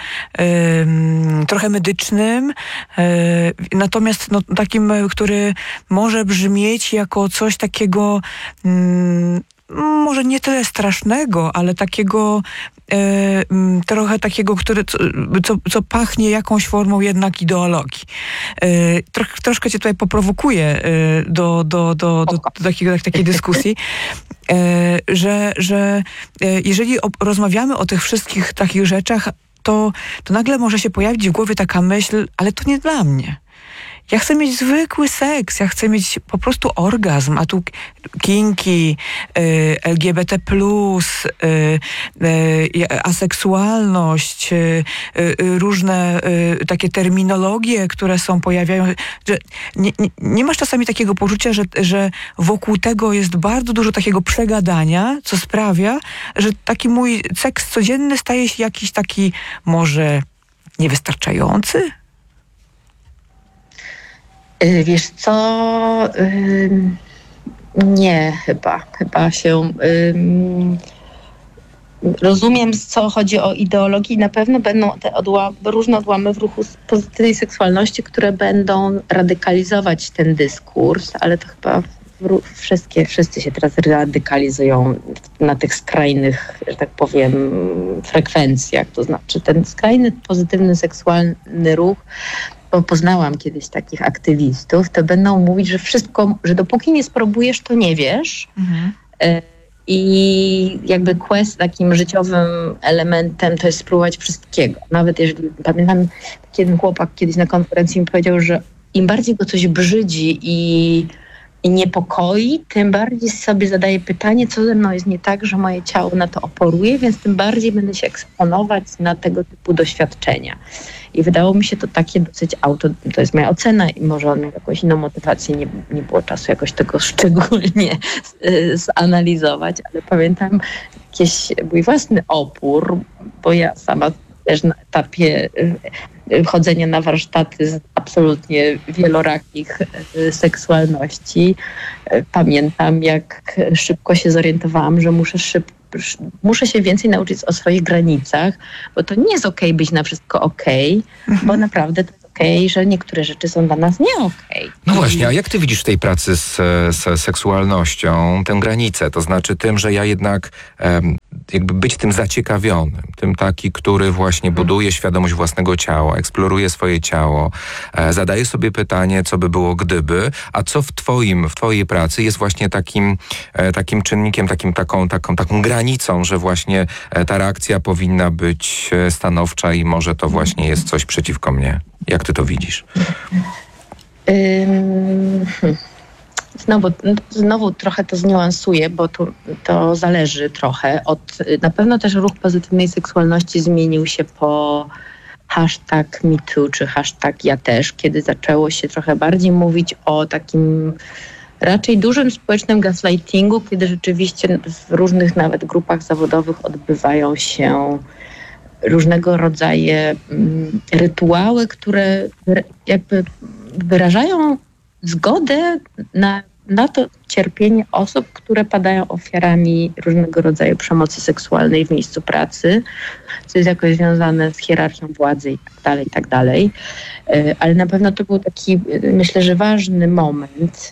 ym, trochę medycznym, yy, natomiast no, takim, który może brzmieć jako coś takiego ym, może nie tyle strasznego, ale takiego e, trochę takiego, które, co, co, co pachnie jakąś formą jednak ideologii. E, troch, troszkę cię tutaj poprowokuję e, do, do, do, do, do takiego, tak, takiej dyskusji, e, że, że e, jeżeli o, rozmawiamy o tych wszystkich takich rzeczach, to, to nagle może się pojawić w głowie taka myśl, ale to nie dla mnie. Ja chcę mieć zwykły seks, ja chcę mieć po prostu orgazm, a tu kinki, y, L G B T plus, y, y, aseksualność, y, y, różne y, takie terminologie, które są, pojawiają. Że nie, nie, nie masz czasami takiego poczucia, że, że wokół tego jest bardzo dużo takiego przegadania, co sprawia, że taki mój seks codzienny staje się jakiś taki może niewystarczający? Wiesz co, nie, chyba, chyba się, rozumiem, co chodzi o ideologię i na pewno będą te odła- różne odłamy w ruchu pozytywnej seksualności, które będą radykalizować ten dyskurs, ale to chyba wszystkie, wszyscy się teraz radykalizują na tych skrajnych, że tak powiem, frekwencjach, to znaczy ten skrajny pozytywny seksualny ruch, bo poznałam kiedyś takich aktywistów, to będą mówić, że wszystko, że dopóki nie spróbujesz, to nie wiesz. Mhm. I jakby quest takim życiowym elementem to jest spróbować wszystkiego. Nawet jeżeli, pamiętam, jeden chłopak kiedyś na konferencji mi powiedział, że im bardziej go coś brzydzi i, i niepokoi, tym bardziej sobie zadaje pytanie, co ze mną jest nie tak, że moje ciało na to oporuje, więc tym bardziej będę się eksponować na tego typu doświadczenia. I wydało mi się to takie dosyć auto, to jest moja ocena i może on miał jakąś inną motywację, nie, nie było czasu jakoś tego szczególnie z, zanalizować, ale pamiętam jakiś mój własny opór, bo ja sama też na etapie chodzenia na warsztaty z absolutnie wielorakich seksualności pamiętam, jak szybko się zorientowałam, że muszę szybko muszę się więcej nauczyć o swoich granicach, bo to nie jest okej być na wszystko okej, mhm. bo naprawdę to jest okej, że niektóre rzeczy są dla nas nie okej. No właśnie, a jak ty widzisz w tej pracy z, z seksualnością tę granicę? To znaczy tym, że ja jednak um, jakby być tym zaciekawionym, tym taki, który właśnie buduje świadomość własnego ciała, eksploruje swoje ciało, e, zadaje sobie pytanie, co by było gdyby, a co w twoim, w twojej pracy jest właśnie takim, e, takim czynnikiem, takim, taką, taką, taką granicą, że właśnie e, ta reakcja powinna być e, stanowcza i może to właśnie jest coś przeciwko mnie. Jak ty to widzisz? Um, Znowu, znowu trochę to zniuansuję, bo to, to zależy trochę od... Na pewno też ruch pozytywnej seksualności zmienił się po hashtag MeToo czy hashtag ja też, kiedy zaczęło się trochę bardziej mówić o takim raczej dużym społecznym gaslightingu, kiedy rzeczywiście w różnych nawet grupach zawodowych odbywają się różnego rodzaju mm, rytuały, które jakby wyrażają zgodę na, na to cierpienie osób, które padają ofiarami różnego rodzaju przemocy seksualnej w miejscu pracy, co jest jakoś związane z hierarchią władzy i tak dalej, i tak dalej. Ale na pewno to był taki, myślę, że ważny moment.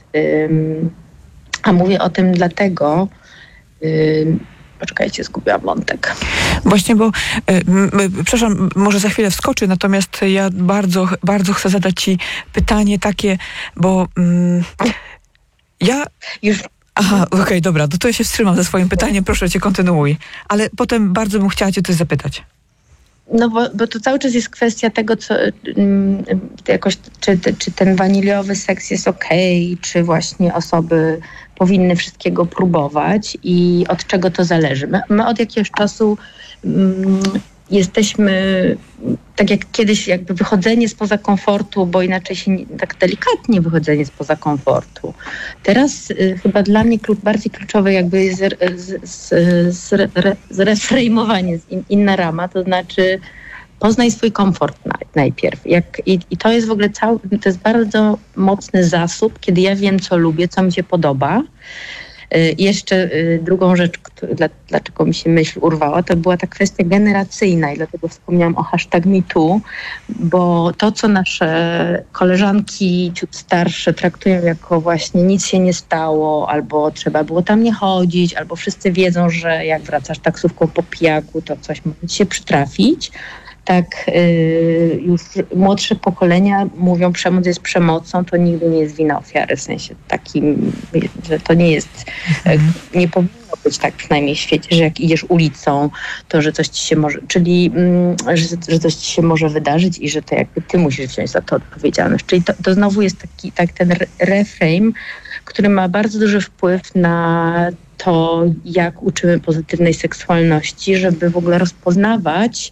A mówię o tym dlatego, poczekajcie, zgubiłam wątek. Właśnie, bo y, y, przepraszam, może za chwilę wskoczę, natomiast ja bardzo, bardzo chcę zadać ci pytanie takie, bo y, ja... Już... Aha, okej, okay, dobra, to, to ja się wstrzymam ze swoim pytaniem, proszę cię, kontynuuj. Ale potem bardzo bym chciała cię coś zapytać. No bo, bo to cały czas jest kwestia tego, co, mm, jakoś, czy, czy ten waniliowy seks jest okej, czy właśnie osoby powinny wszystkiego próbować i od czego to zależy. My, my od jakiegoś czasu mm, jesteśmy, tak jak kiedyś jakby wychodzenie spoza komfortu, bo inaczej się nie, tak delikatnie wychodzenie spoza komfortu. Teraz y, chyba dla mnie klucz, bardziej kluczowe jakby jest z, z, z, re, zrefrejmowanie, z in, inna rama, to znaczy poznaj swój komfort na, najpierw. Jak, i, I to jest w ogóle cały, to jest bardzo mocny zasób, kiedy ja wiem, co lubię, co mi się podoba. I jeszcze drugą rzecz, dla, dlaczego mi się myśl urwała, to była ta kwestia generacyjna i dlatego wspomniałam o hashtag MeToo, bo to, co nasze koleżanki ciut starsze traktują jako właśnie nic się nie stało, albo trzeba było tam nie chodzić, albo wszyscy wiedzą, że jak wracasz taksówką po pijaku, to coś może ci się przytrafić. Tak y, już młodsze pokolenia mówią, przemoc jest przemocą, to nigdy nie jest wina ofiary, w sensie takim, że to nie jest, mhm. nie powinno być tak przynajmniej w świecie, że jak idziesz ulicą, to że coś ci się może, czyli mm, że, że coś ci się może wydarzyć i że to jakby ty musisz wziąć za to odpowiedzialność. Czyli to, to znowu jest taki tak ten reframe, który ma bardzo duży wpływ na to, jak uczymy pozytywnej seksualności, żeby w ogóle rozpoznawać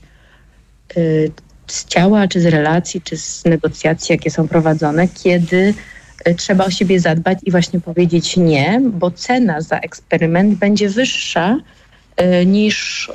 z ciała, czy z relacji, czy z negocjacji, jakie są prowadzone, kiedy trzeba o siebie zadbać i właśnie powiedzieć nie, bo cena za eksperyment będzie wyższa niż,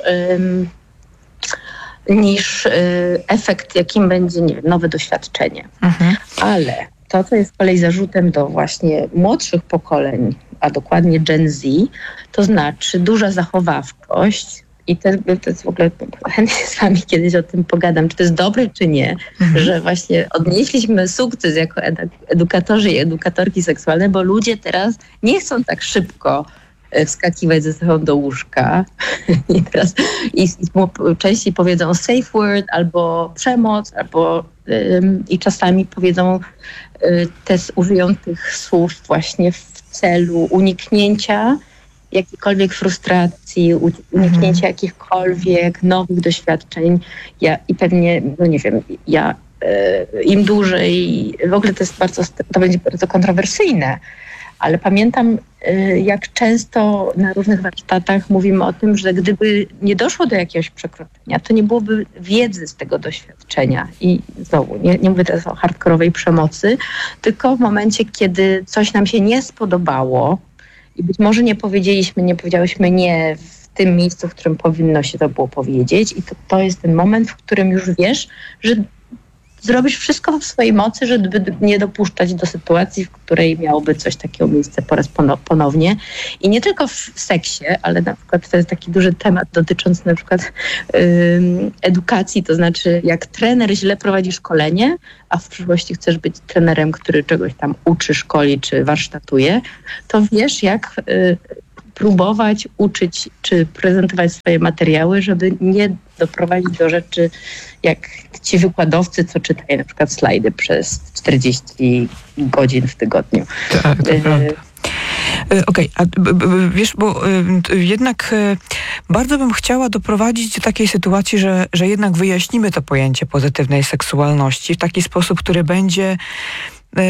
niż efekt, jakim będzie, nie wiem, nowe doświadczenie. Mhm. Ale to, co jest z kolei zarzutem do właśnie młodszych pokoleń, a dokładnie Gen Z, to znaczy duża zachowawczość. I to, to jest w ogóle, chętnie z wami kiedyś o tym pogadam, czy to jest dobre, czy nie, mhm. że właśnie odnieśliśmy sukces jako edukatorzy i edukatorki seksualne, bo ludzie teraz nie chcą tak szybko wskakiwać ze sobą do łóżka. I teraz i, i częściej powiedzą safe word, albo przemoc, albo ym, i czasami powiedzą, y, też użyją tych słów właśnie w celu uniknięcia jakiejkolwiek frustracji, uniknięcia mhm. jakichkolwiek nowych doświadczeń. Ja, I pewnie, no nie wiem, ja y, im dłużej, w ogóle to jest bardzo, to będzie bardzo kontrowersyjne, ale pamiętam, y, jak często na różnych warsztatach mówimy o tym, że gdyby nie doszło do jakiegoś przekroczenia, to nie byłoby wiedzy z tego doświadczenia. I znowu, nie, nie mówię teraz o hardkorowej przemocy, tylko w momencie, kiedy coś nam się nie spodobało i być może nie powiedzieliśmy, nie powiedziałyśmy nie w tym miejscu, w którym powinno się to było powiedzieć, i to, to jest ten moment, w którym już wiesz, że zrobisz wszystko w swojej mocy, żeby nie dopuszczać do sytuacji, w której miałoby coś takiego miejsce po raz ponownie. I nie tylko w seksie, ale na przykład to jest taki duży temat dotyczący na przykład yy, edukacji, to znaczy jak trener źle prowadzi szkolenie, a w przyszłości chcesz być trenerem, który czegoś tam uczy, szkoli czy warsztatuje, to wiesz jak yy, próbować uczyć czy prezentować swoje materiały, żeby nie doprowadzić do rzeczy jak ci wykładowcy, co czytają na przykład slajdy przez czterdzieści godzin w tygodniu. Tak, to y- prawda. Okej, okay, a b, b, wiesz, bo y, jednak y, bardzo bym chciała doprowadzić do takiej sytuacji, że, że jednak wyjaśnimy to pojęcie pozytywnej seksualności w taki sposób, który będzie y,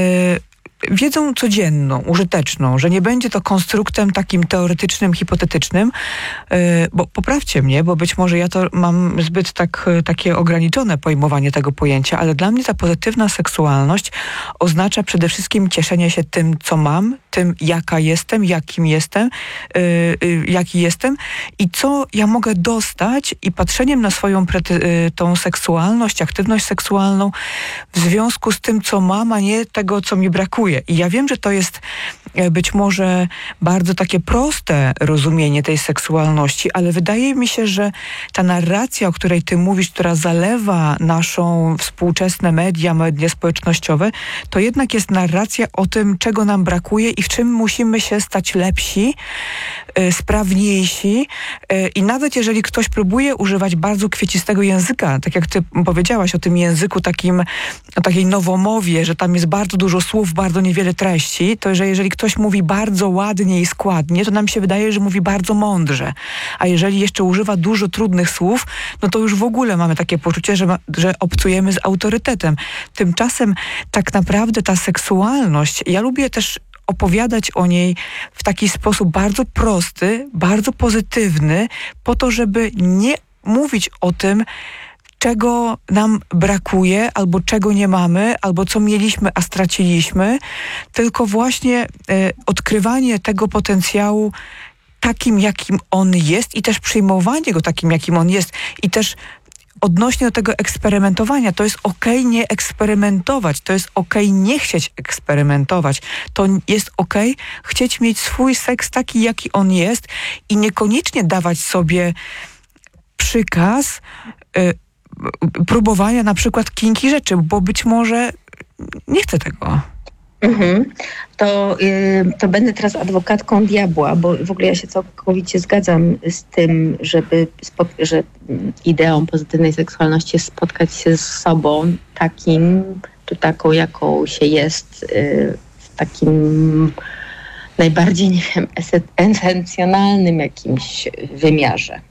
wiedzą codzienną, użyteczną, że nie będzie to konstruktem takim teoretycznym, hipotetycznym, yy, bo poprawcie mnie, bo być może ja to mam zbyt tak, takie ograniczone pojmowanie tego pojęcia, ale dla mnie ta pozytywna seksualność oznacza przede wszystkim cieszenie się tym, co mam, tym, jaka jestem, jakim jestem, yy, yy, jaki jestem i co ja mogę dostać i patrzeniem na swoją prety- yy, tą seksualność, aktywność seksualną w związku z tym, co mam, a nie tego, co mi brakuje. I ja wiem, że to jest być może bardzo takie proste rozumienie tej seksualności, ale wydaje mi się, że ta narracja, o której ty mówisz, która zalewa naszą współczesne media, media społecznościowe, to jednak jest narracja o tym, czego nam brakuje i w czym musimy się stać lepsi, y, sprawniejsi y, i nawet jeżeli ktoś próbuje używać bardzo kwiecistego języka, tak jak ty powiedziałaś o tym języku takim, o takiej nowomowie, że tam jest bardzo dużo słów, bardzo niewiele treści, to że jeżeli ktoś mówi bardzo ładnie i składnie, to nam się wydaje, że mówi bardzo mądrze. A jeżeli jeszcze używa dużo trudnych słów, no to już w ogóle mamy takie poczucie, że, ma, że obcujemy z autorytetem. Tymczasem tak naprawdę ta seksualność, ja lubię też opowiadać o niej w taki sposób bardzo prosty, bardzo pozytywny, po to, żeby nie mówić o tym, czego nam brakuje, albo czego nie mamy, albo co mieliśmy, a straciliśmy, tylko właśnie y, odkrywanie tego potencjału takim, jakim on jest i też przyjmowanie go takim, jakim on jest i też odnośnie do tego eksperymentowania, to jest okej nie eksperymentować, to jest okej nie chcieć eksperymentować, to jest okej chcieć mieć swój seks taki, jaki on jest i niekoniecznie dawać sobie przykaz y, próbowania na przykład kinki rzeczy, bo być może nie chcę tego. Mhm. To, yy, to będę teraz adwokatką diabła, bo w ogóle ja się całkowicie zgadzam z tym, żeby spo, że ideą pozytywnej seksualności jest spotkać się z sobą takim, czy taką, jaką się jest yy, w takim najbardziej, nie wiem, esencjonalnym jakimś wymiarze.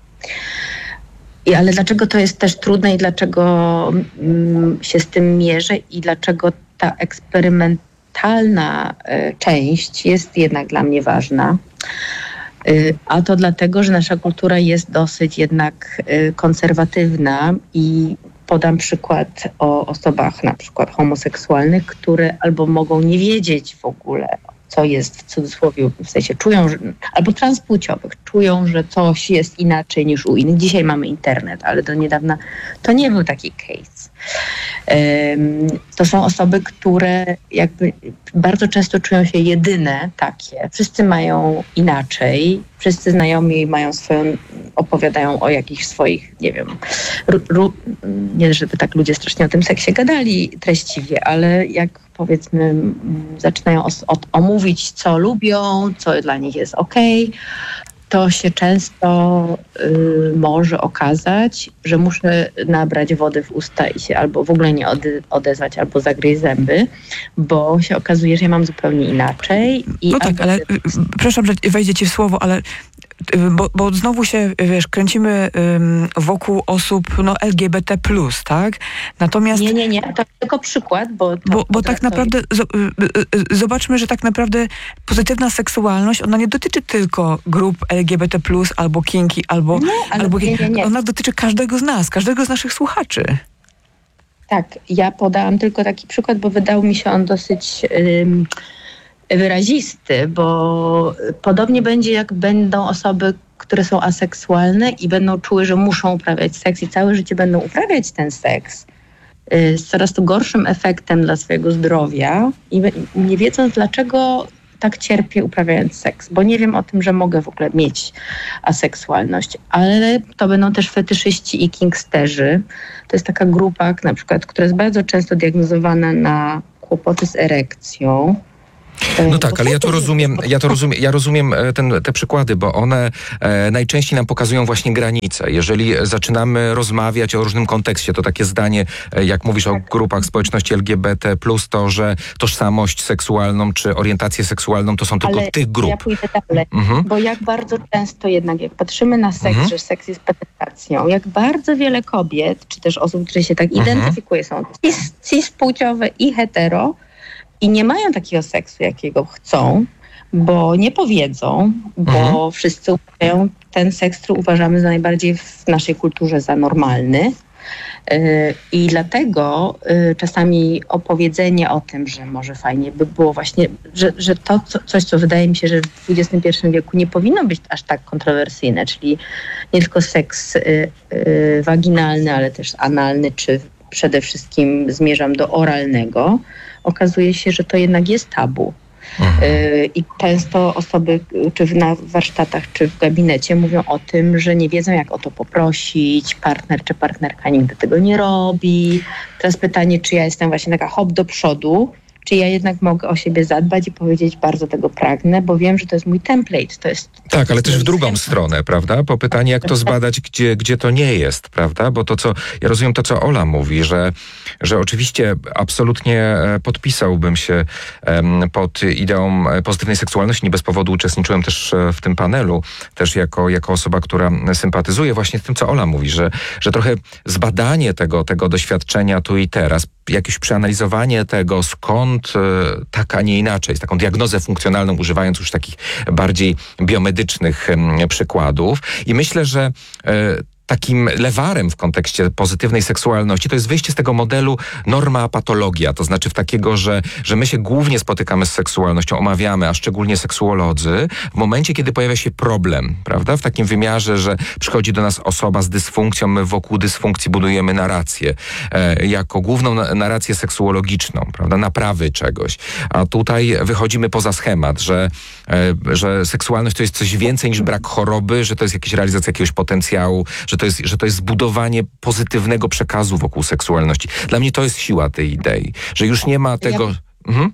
I, ale dlaczego to jest też trudne i dlaczego mm, się z tym mierzę i dlaczego ta eksperymentalna y, część jest jednak dla mnie ważna? Y, a to dlatego, że nasza kultura jest dosyć jednak y, konserwatywna i podam przykład o osobach na przykład homoseksualnych, które albo mogą nie wiedzieć w ogóle, co jest w cudzysłowie, w sensie czują, że, albo transpłciowych, czują, że coś jest inaczej niż u innych. Dzisiaj mamy internet, ale do niedawna to nie był taki case. Um, to są osoby, które jakby bardzo często czują się jedyne takie. Wszyscy mają inaczej, wszyscy znajomi mają swoją, opowiadają o jakichś swoich, nie wiem, ru, ru, nie żeby tak ludzie strasznie o tym seksie gadali treściwie, ale jak powiedzmy zaczynają os, od, omówić, co lubią, co dla nich jest okej, to się często y, może okazać, że muszę nabrać wody w usta i się albo w ogóle nie ode- odezwać, albo zagryźć zęby, bo się okazuje, że ja mam zupełnie inaczej. I No tak, ale y, przepraszam, że wejdzie ci w słowo, ale y, bo, bo znowu się, wiesz, kręcimy y, wokół osób no, L G B T plus, tak? Natomiast... Nie, nie, nie, to tylko przykład, bo... To, Bo, bo tak naprawdę, z, y, y, zobaczmy, że tak naprawdę pozytywna seksualność, ona nie dotyczy tylko grup L G B T plus, albo kinki, albo... Nie, ale albo nie, nie, nie. Ona dotyczy każdego z nas, każdego z naszych słuchaczy. Tak, ja podałam tylko taki przykład, bo wydał mi się on dosyć ym, wyrazisty, bo podobnie będzie, jak będą osoby, które są aseksualne i będą czuły, że muszą uprawiać seks i całe życie będą uprawiać ten seks y, z coraz to gorszym efektem dla swojego zdrowia i nie wiedząc, dlaczego tak cierpię uprawiając seks, bo nie wiem o tym, że mogę w ogóle mieć aseksualność, ale to będą też fetyszyści i kingsterzy. To jest taka grupa, na przykład, która jest bardzo często diagnozowana na kłopoty z erekcją. No tak, ale ja to rozumiem, ja to rozumiem, ja rozumiem ten, te przykłady, bo one e, najczęściej nam pokazują właśnie granice. Jeżeli zaczynamy rozmawiać o różnym kontekście, to takie zdanie, e, jak mówisz o grupach społeczności L G B T plus, to, że tożsamość seksualną czy orientację seksualną to są tylko ale tych grup. Ja pójdę dalej, Mhm. bo jak bardzo często jednak, jak patrzymy na seks, Mhm. że seks jest penetracją, jak bardzo wiele kobiet, czy też osób, które się tak Mhm. identyfikuje, są cis, cispłciowe i hetero, i nie mają takiego seksu, jakiego chcą, bo nie powiedzą, bo Mhm. wszyscy uważają ten seks, który uważamy za najbardziej w naszej kulturze za normalny. Yy, I dlatego yy, czasami opowiedzenie o tym, że może fajnie by było właśnie, że, że to co, coś, co wydaje mi się, że w dwudziestym pierwszym wieku nie powinno być aż tak kontrowersyjne, czyli nie tylko seks yy, yy, waginalny, ale też analny, czy przede wszystkim zmierzam do oralnego, okazuje się, że to jednak jest tabu. Mhm. Yy, I często osoby, czy w, na warsztatach, czy w gabinecie mówią o tym, że nie wiedzą, jak o to poprosić. Partner czy partnerka nigdy tego nie robi. Teraz pytanie, czy ja jestem właśnie taka hop do przodu, czy ja jednak mogę o siebie zadbać i powiedzieć, bardzo tego pragnę, bo wiem, że to jest mój template. To jest, Tak, ale też w mój drugą template. stronę, prawda? Bo pytanie, jak to zbadać, gdzie, gdzie to nie jest, prawda? Bo to, co, ja rozumiem to, co Ola mówi, że, że oczywiście absolutnie e, podpisałbym się em, pod ideą e, pozytywnej seksualności. Nie bez powodu uczestniczyłem też e, w tym panelu, też jako, jako osoba, która sympatyzuje właśnie z tym, co Ola mówi, że, że trochę zbadanie tego, tego doświadczenia tu i teraz, jakieś przeanalizowanie tego, skąd e, tak, a nie inaczej, z taką diagnozę funkcjonalną, używając już takich bardziej biomedycznych em, przykładów. I myślę, że e, takim lewarem w kontekście pozytywnej seksualności to jest wyjście z tego modelu norma-patologia, to znaczy w takiego, że, że my się głównie spotykamy z seksualnością, omawiamy, a szczególnie seksuolodzy, w momencie, kiedy pojawia się problem, prawda? W takim wymiarze, że przychodzi do nas osoba z dysfunkcją, my wokół dysfunkcji budujemy narrację, e, jako główną na- narrację seksuologiczną, prawda? Naprawy czegoś. A tutaj wychodzimy poza schemat, że, e, że seksualność to jest coś więcej niż brak choroby, że to jest jakaś realizacja jakiegoś potencjału, że to jest, że to jest zbudowanie pozytywnego przekazu wokół seksualności. Dla mnie to jest siła tej idei, że już nie ma tego... Mhm.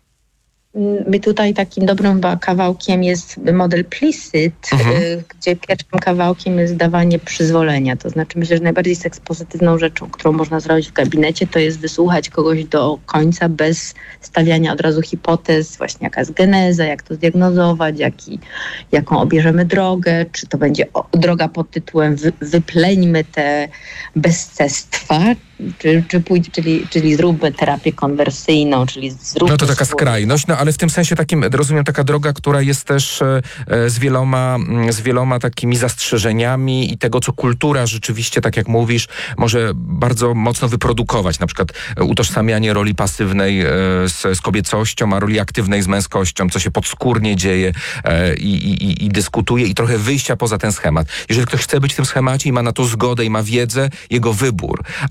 My tutaj takim dobrym chyba kawałkiem jest model Plicit, Mhm. y, gdzie pierwszym kawałkiem jest dawanie przyzwolenia. To znaczy myślę, że najbardziej seks pozytywną rzeczą, którą można zrobić w gabinecie, to jest wysłuchać kogoś do końca bez stawiania od razu hipotez, właśnie jaka jest geneza, jak to zdiagnozować, jaki, jaką obierzemy drogę, czy to będzie o, droga pod tytułem wy, wypleńmy te bezcestwa, czy, czy pójdź, czyli, czyli zróbmy terapię konwersyjną, czyli zróbmy... No to taka swój- skrajność, no ale w tym sensie takim, rozumiem, taka droga, która jest też e, e, z wieloma, mm, z wieloma takimi zastrzeżeniami i tego, co kultura rzeczywiście, tak jak mówisz, może bardzo mocno wyprodukować. Na przykład e, utożsamianie roli pasywnej e, z, z kobiecością, a roli aktywnej z męskością, co się podskórnie dzieje e, i, i, i dyskutuje i trochę wyjścia poza ten schemat. Jeżeli ktoś chce być w tym schemacie i ma na to zgodę i ma wiedzę, jego wybór, ale nie może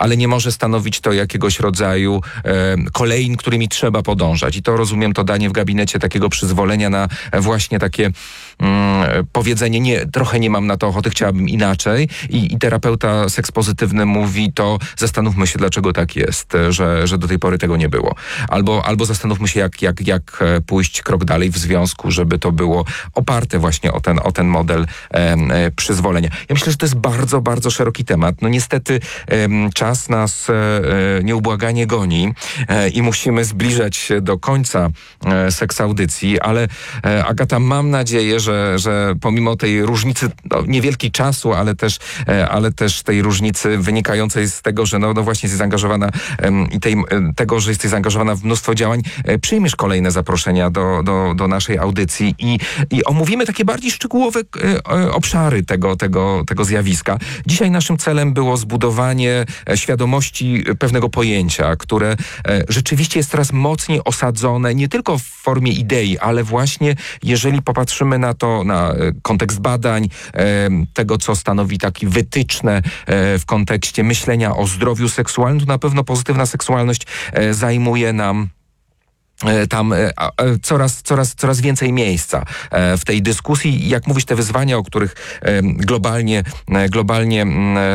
może stanowić to jakiegoś rodzaju e, kolejn, którymi trzeba podążać. I to rozumiem, to danie w gabinecie takiego przyzwolenia na właśnie takie mm, powiedzenie, nie, trochę nie mam na to ochoty, chciałabym inaczej. I, i terapeuta sekspozytywny mówi, to zastanówmy się, dlaczego tak jest, że, że do tej pory tego nie było. Albo, albo zastanówmy się, jak, jak, jak pójść krok dalej w związku, żeby to było oparte właśnie o ten, o ten model e, e, przyzwolenia. Ja myślę, że to jest bardzo, bardzo szeroki temat. No niestety e, czas nas e, nieubłaganie goni e, i musimy zbliżać się do końca e, seksaudycji, ale e, Agata, mam nadzieję, że, że pomimo tej różnicy, no, niewielkiej czasu, ale też, e, ale też tej różnicy wynikającej z tego, że no, no właśnie jesteś zaangażowana e, i tej, e, tego, że jesteś zaangażowana w mnóstwo działań, e, przyjmiesz kolejne zaproszenia do, do, do naszej audycji i, i omówimy takie bardziej szczegółowe e, obszary tego, tego, tego zjawiska. Dzisiaj naszym celem było zbudowanie e, świadomości pewnego pojęcia, które e, rzeczywiście jest coraz mocniej osadzone, nie tylko w formie idei, ale właśnie jeżeli popatrzymy na to, na e, kontekst badań, e, tego, co stanowi taki wytyczne e, w kontekście myślenia o zdrowiu seksualnym, to na pewno pozytywna seksualność e, zajmuje nam tam coraz, coraz, coraz więcej miejsca w tej dyskusji. Jak mówisz, te wyzwania, o których globalnie, globalnie,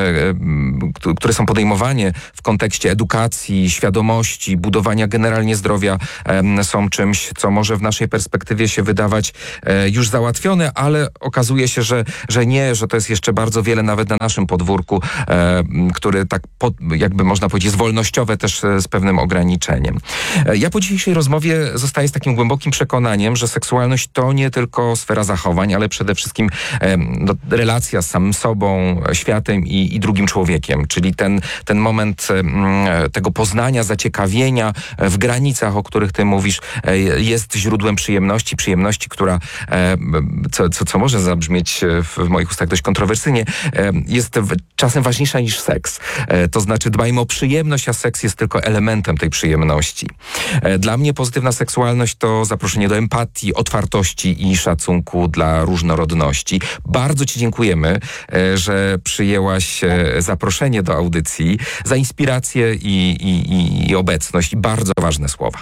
które są podejmowane w kontekście edukacji, świadomości, budowania generalnie zdrowia, są czymś, co może w naszej perspektywie się wydawać już załatwione, ale okazuje się, że, że nie, że to jest jeszcze bardzo wiele nawet na naszym podwórku, który tak pod, jakby można powiedzieć jest wolnościowe też z pewnym ograniczeniem. Ja po dzisiejszej rozmowie zostaję z takim głębokim przekonaniem, że seksualność to nie tylko sfera zachowań, ale przede wszystkim e, no, relacja z samym sobą, światem i, i drugim człowiekiem, czyli ten, ten moment e, tego poznania, zaciekawienia w granicach, o których ty mówisz, e, jest źródłem przyjemności, przyjemności, która, e, co, co, co może zabrzmieć w moich ustach dość kontrowersyjnie, e, jest w, czasem ważniejsza niż seks. E, to znaczy dbajmy o przyjemność, a seks jest tylko elementem tej przyjemności. E, dla mnie pozytywna seksualność to zaproszenie do empatii, otwartości i szacunku dla różnorodności. Bardzo ci dziękujemy, że przyjęłaś zaproszenie do audycji, za inspirację i, i, i obecność i bardzo ważne słowa.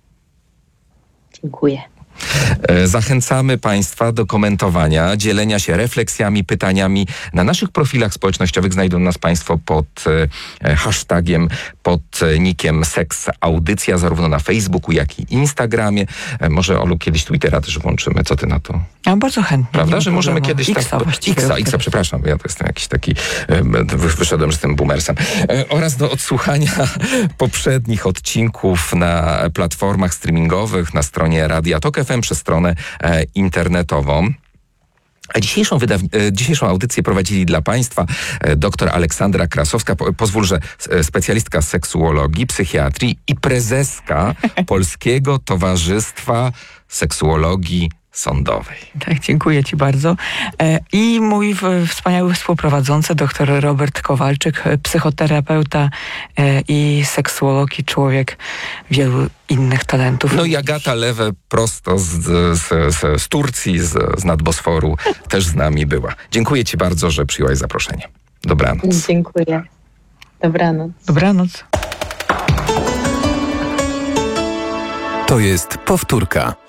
Dziękuję. Zachęcamy Państwa do komentowania, dzielenia się refleksjami, pytaniami. Na naszych profilach społecznościowych znajdą nas Państwo pod e, hashtagiem, pod nickiem seksaudycja, zarówno na Facebooku, jak i Instagramie. E, może, Olu, kiedyś Twittera też włączymy. Co ty na to? Ja bardzo chętnie. Prawda, że możemy kiedyś... Xa, tak, Xa, Xa, przepraszam, ja to jestem jakiś taki... E, wyszedłem z tym boomersem. E, oraz do odsłuchania poprzednich odcinków na platformach streamingowych, na stronie Radia Tok F M, przez stronę e, internetową. A dzisiejszą, wydaw- e, dzisiejszą audycję prowadzili dla Państwa e, dr Aleksandra Krasowska, po, pozwól, że e, specjalistka seksuologii, psychiatrii i prezeska Polskiego Towarzystwa Seksuologii Sądowej. Tak, dziękuję ci bardzo. E, I mój w, wspaniały współprowadzący, dr Robert Kowalczyk, psychoterapeuta e, i seksuolog i człowiek wielu innych talentów. No i Agata Lewe prosto z, z, z, z Turcji, z, z nadbosforu, też z nami była. Dziękuję ci bardzo, że przyjęłaś zaproszenie. Dobranoc. Dziękuję. Dobranoc. Dobranoc. To jest powtórka.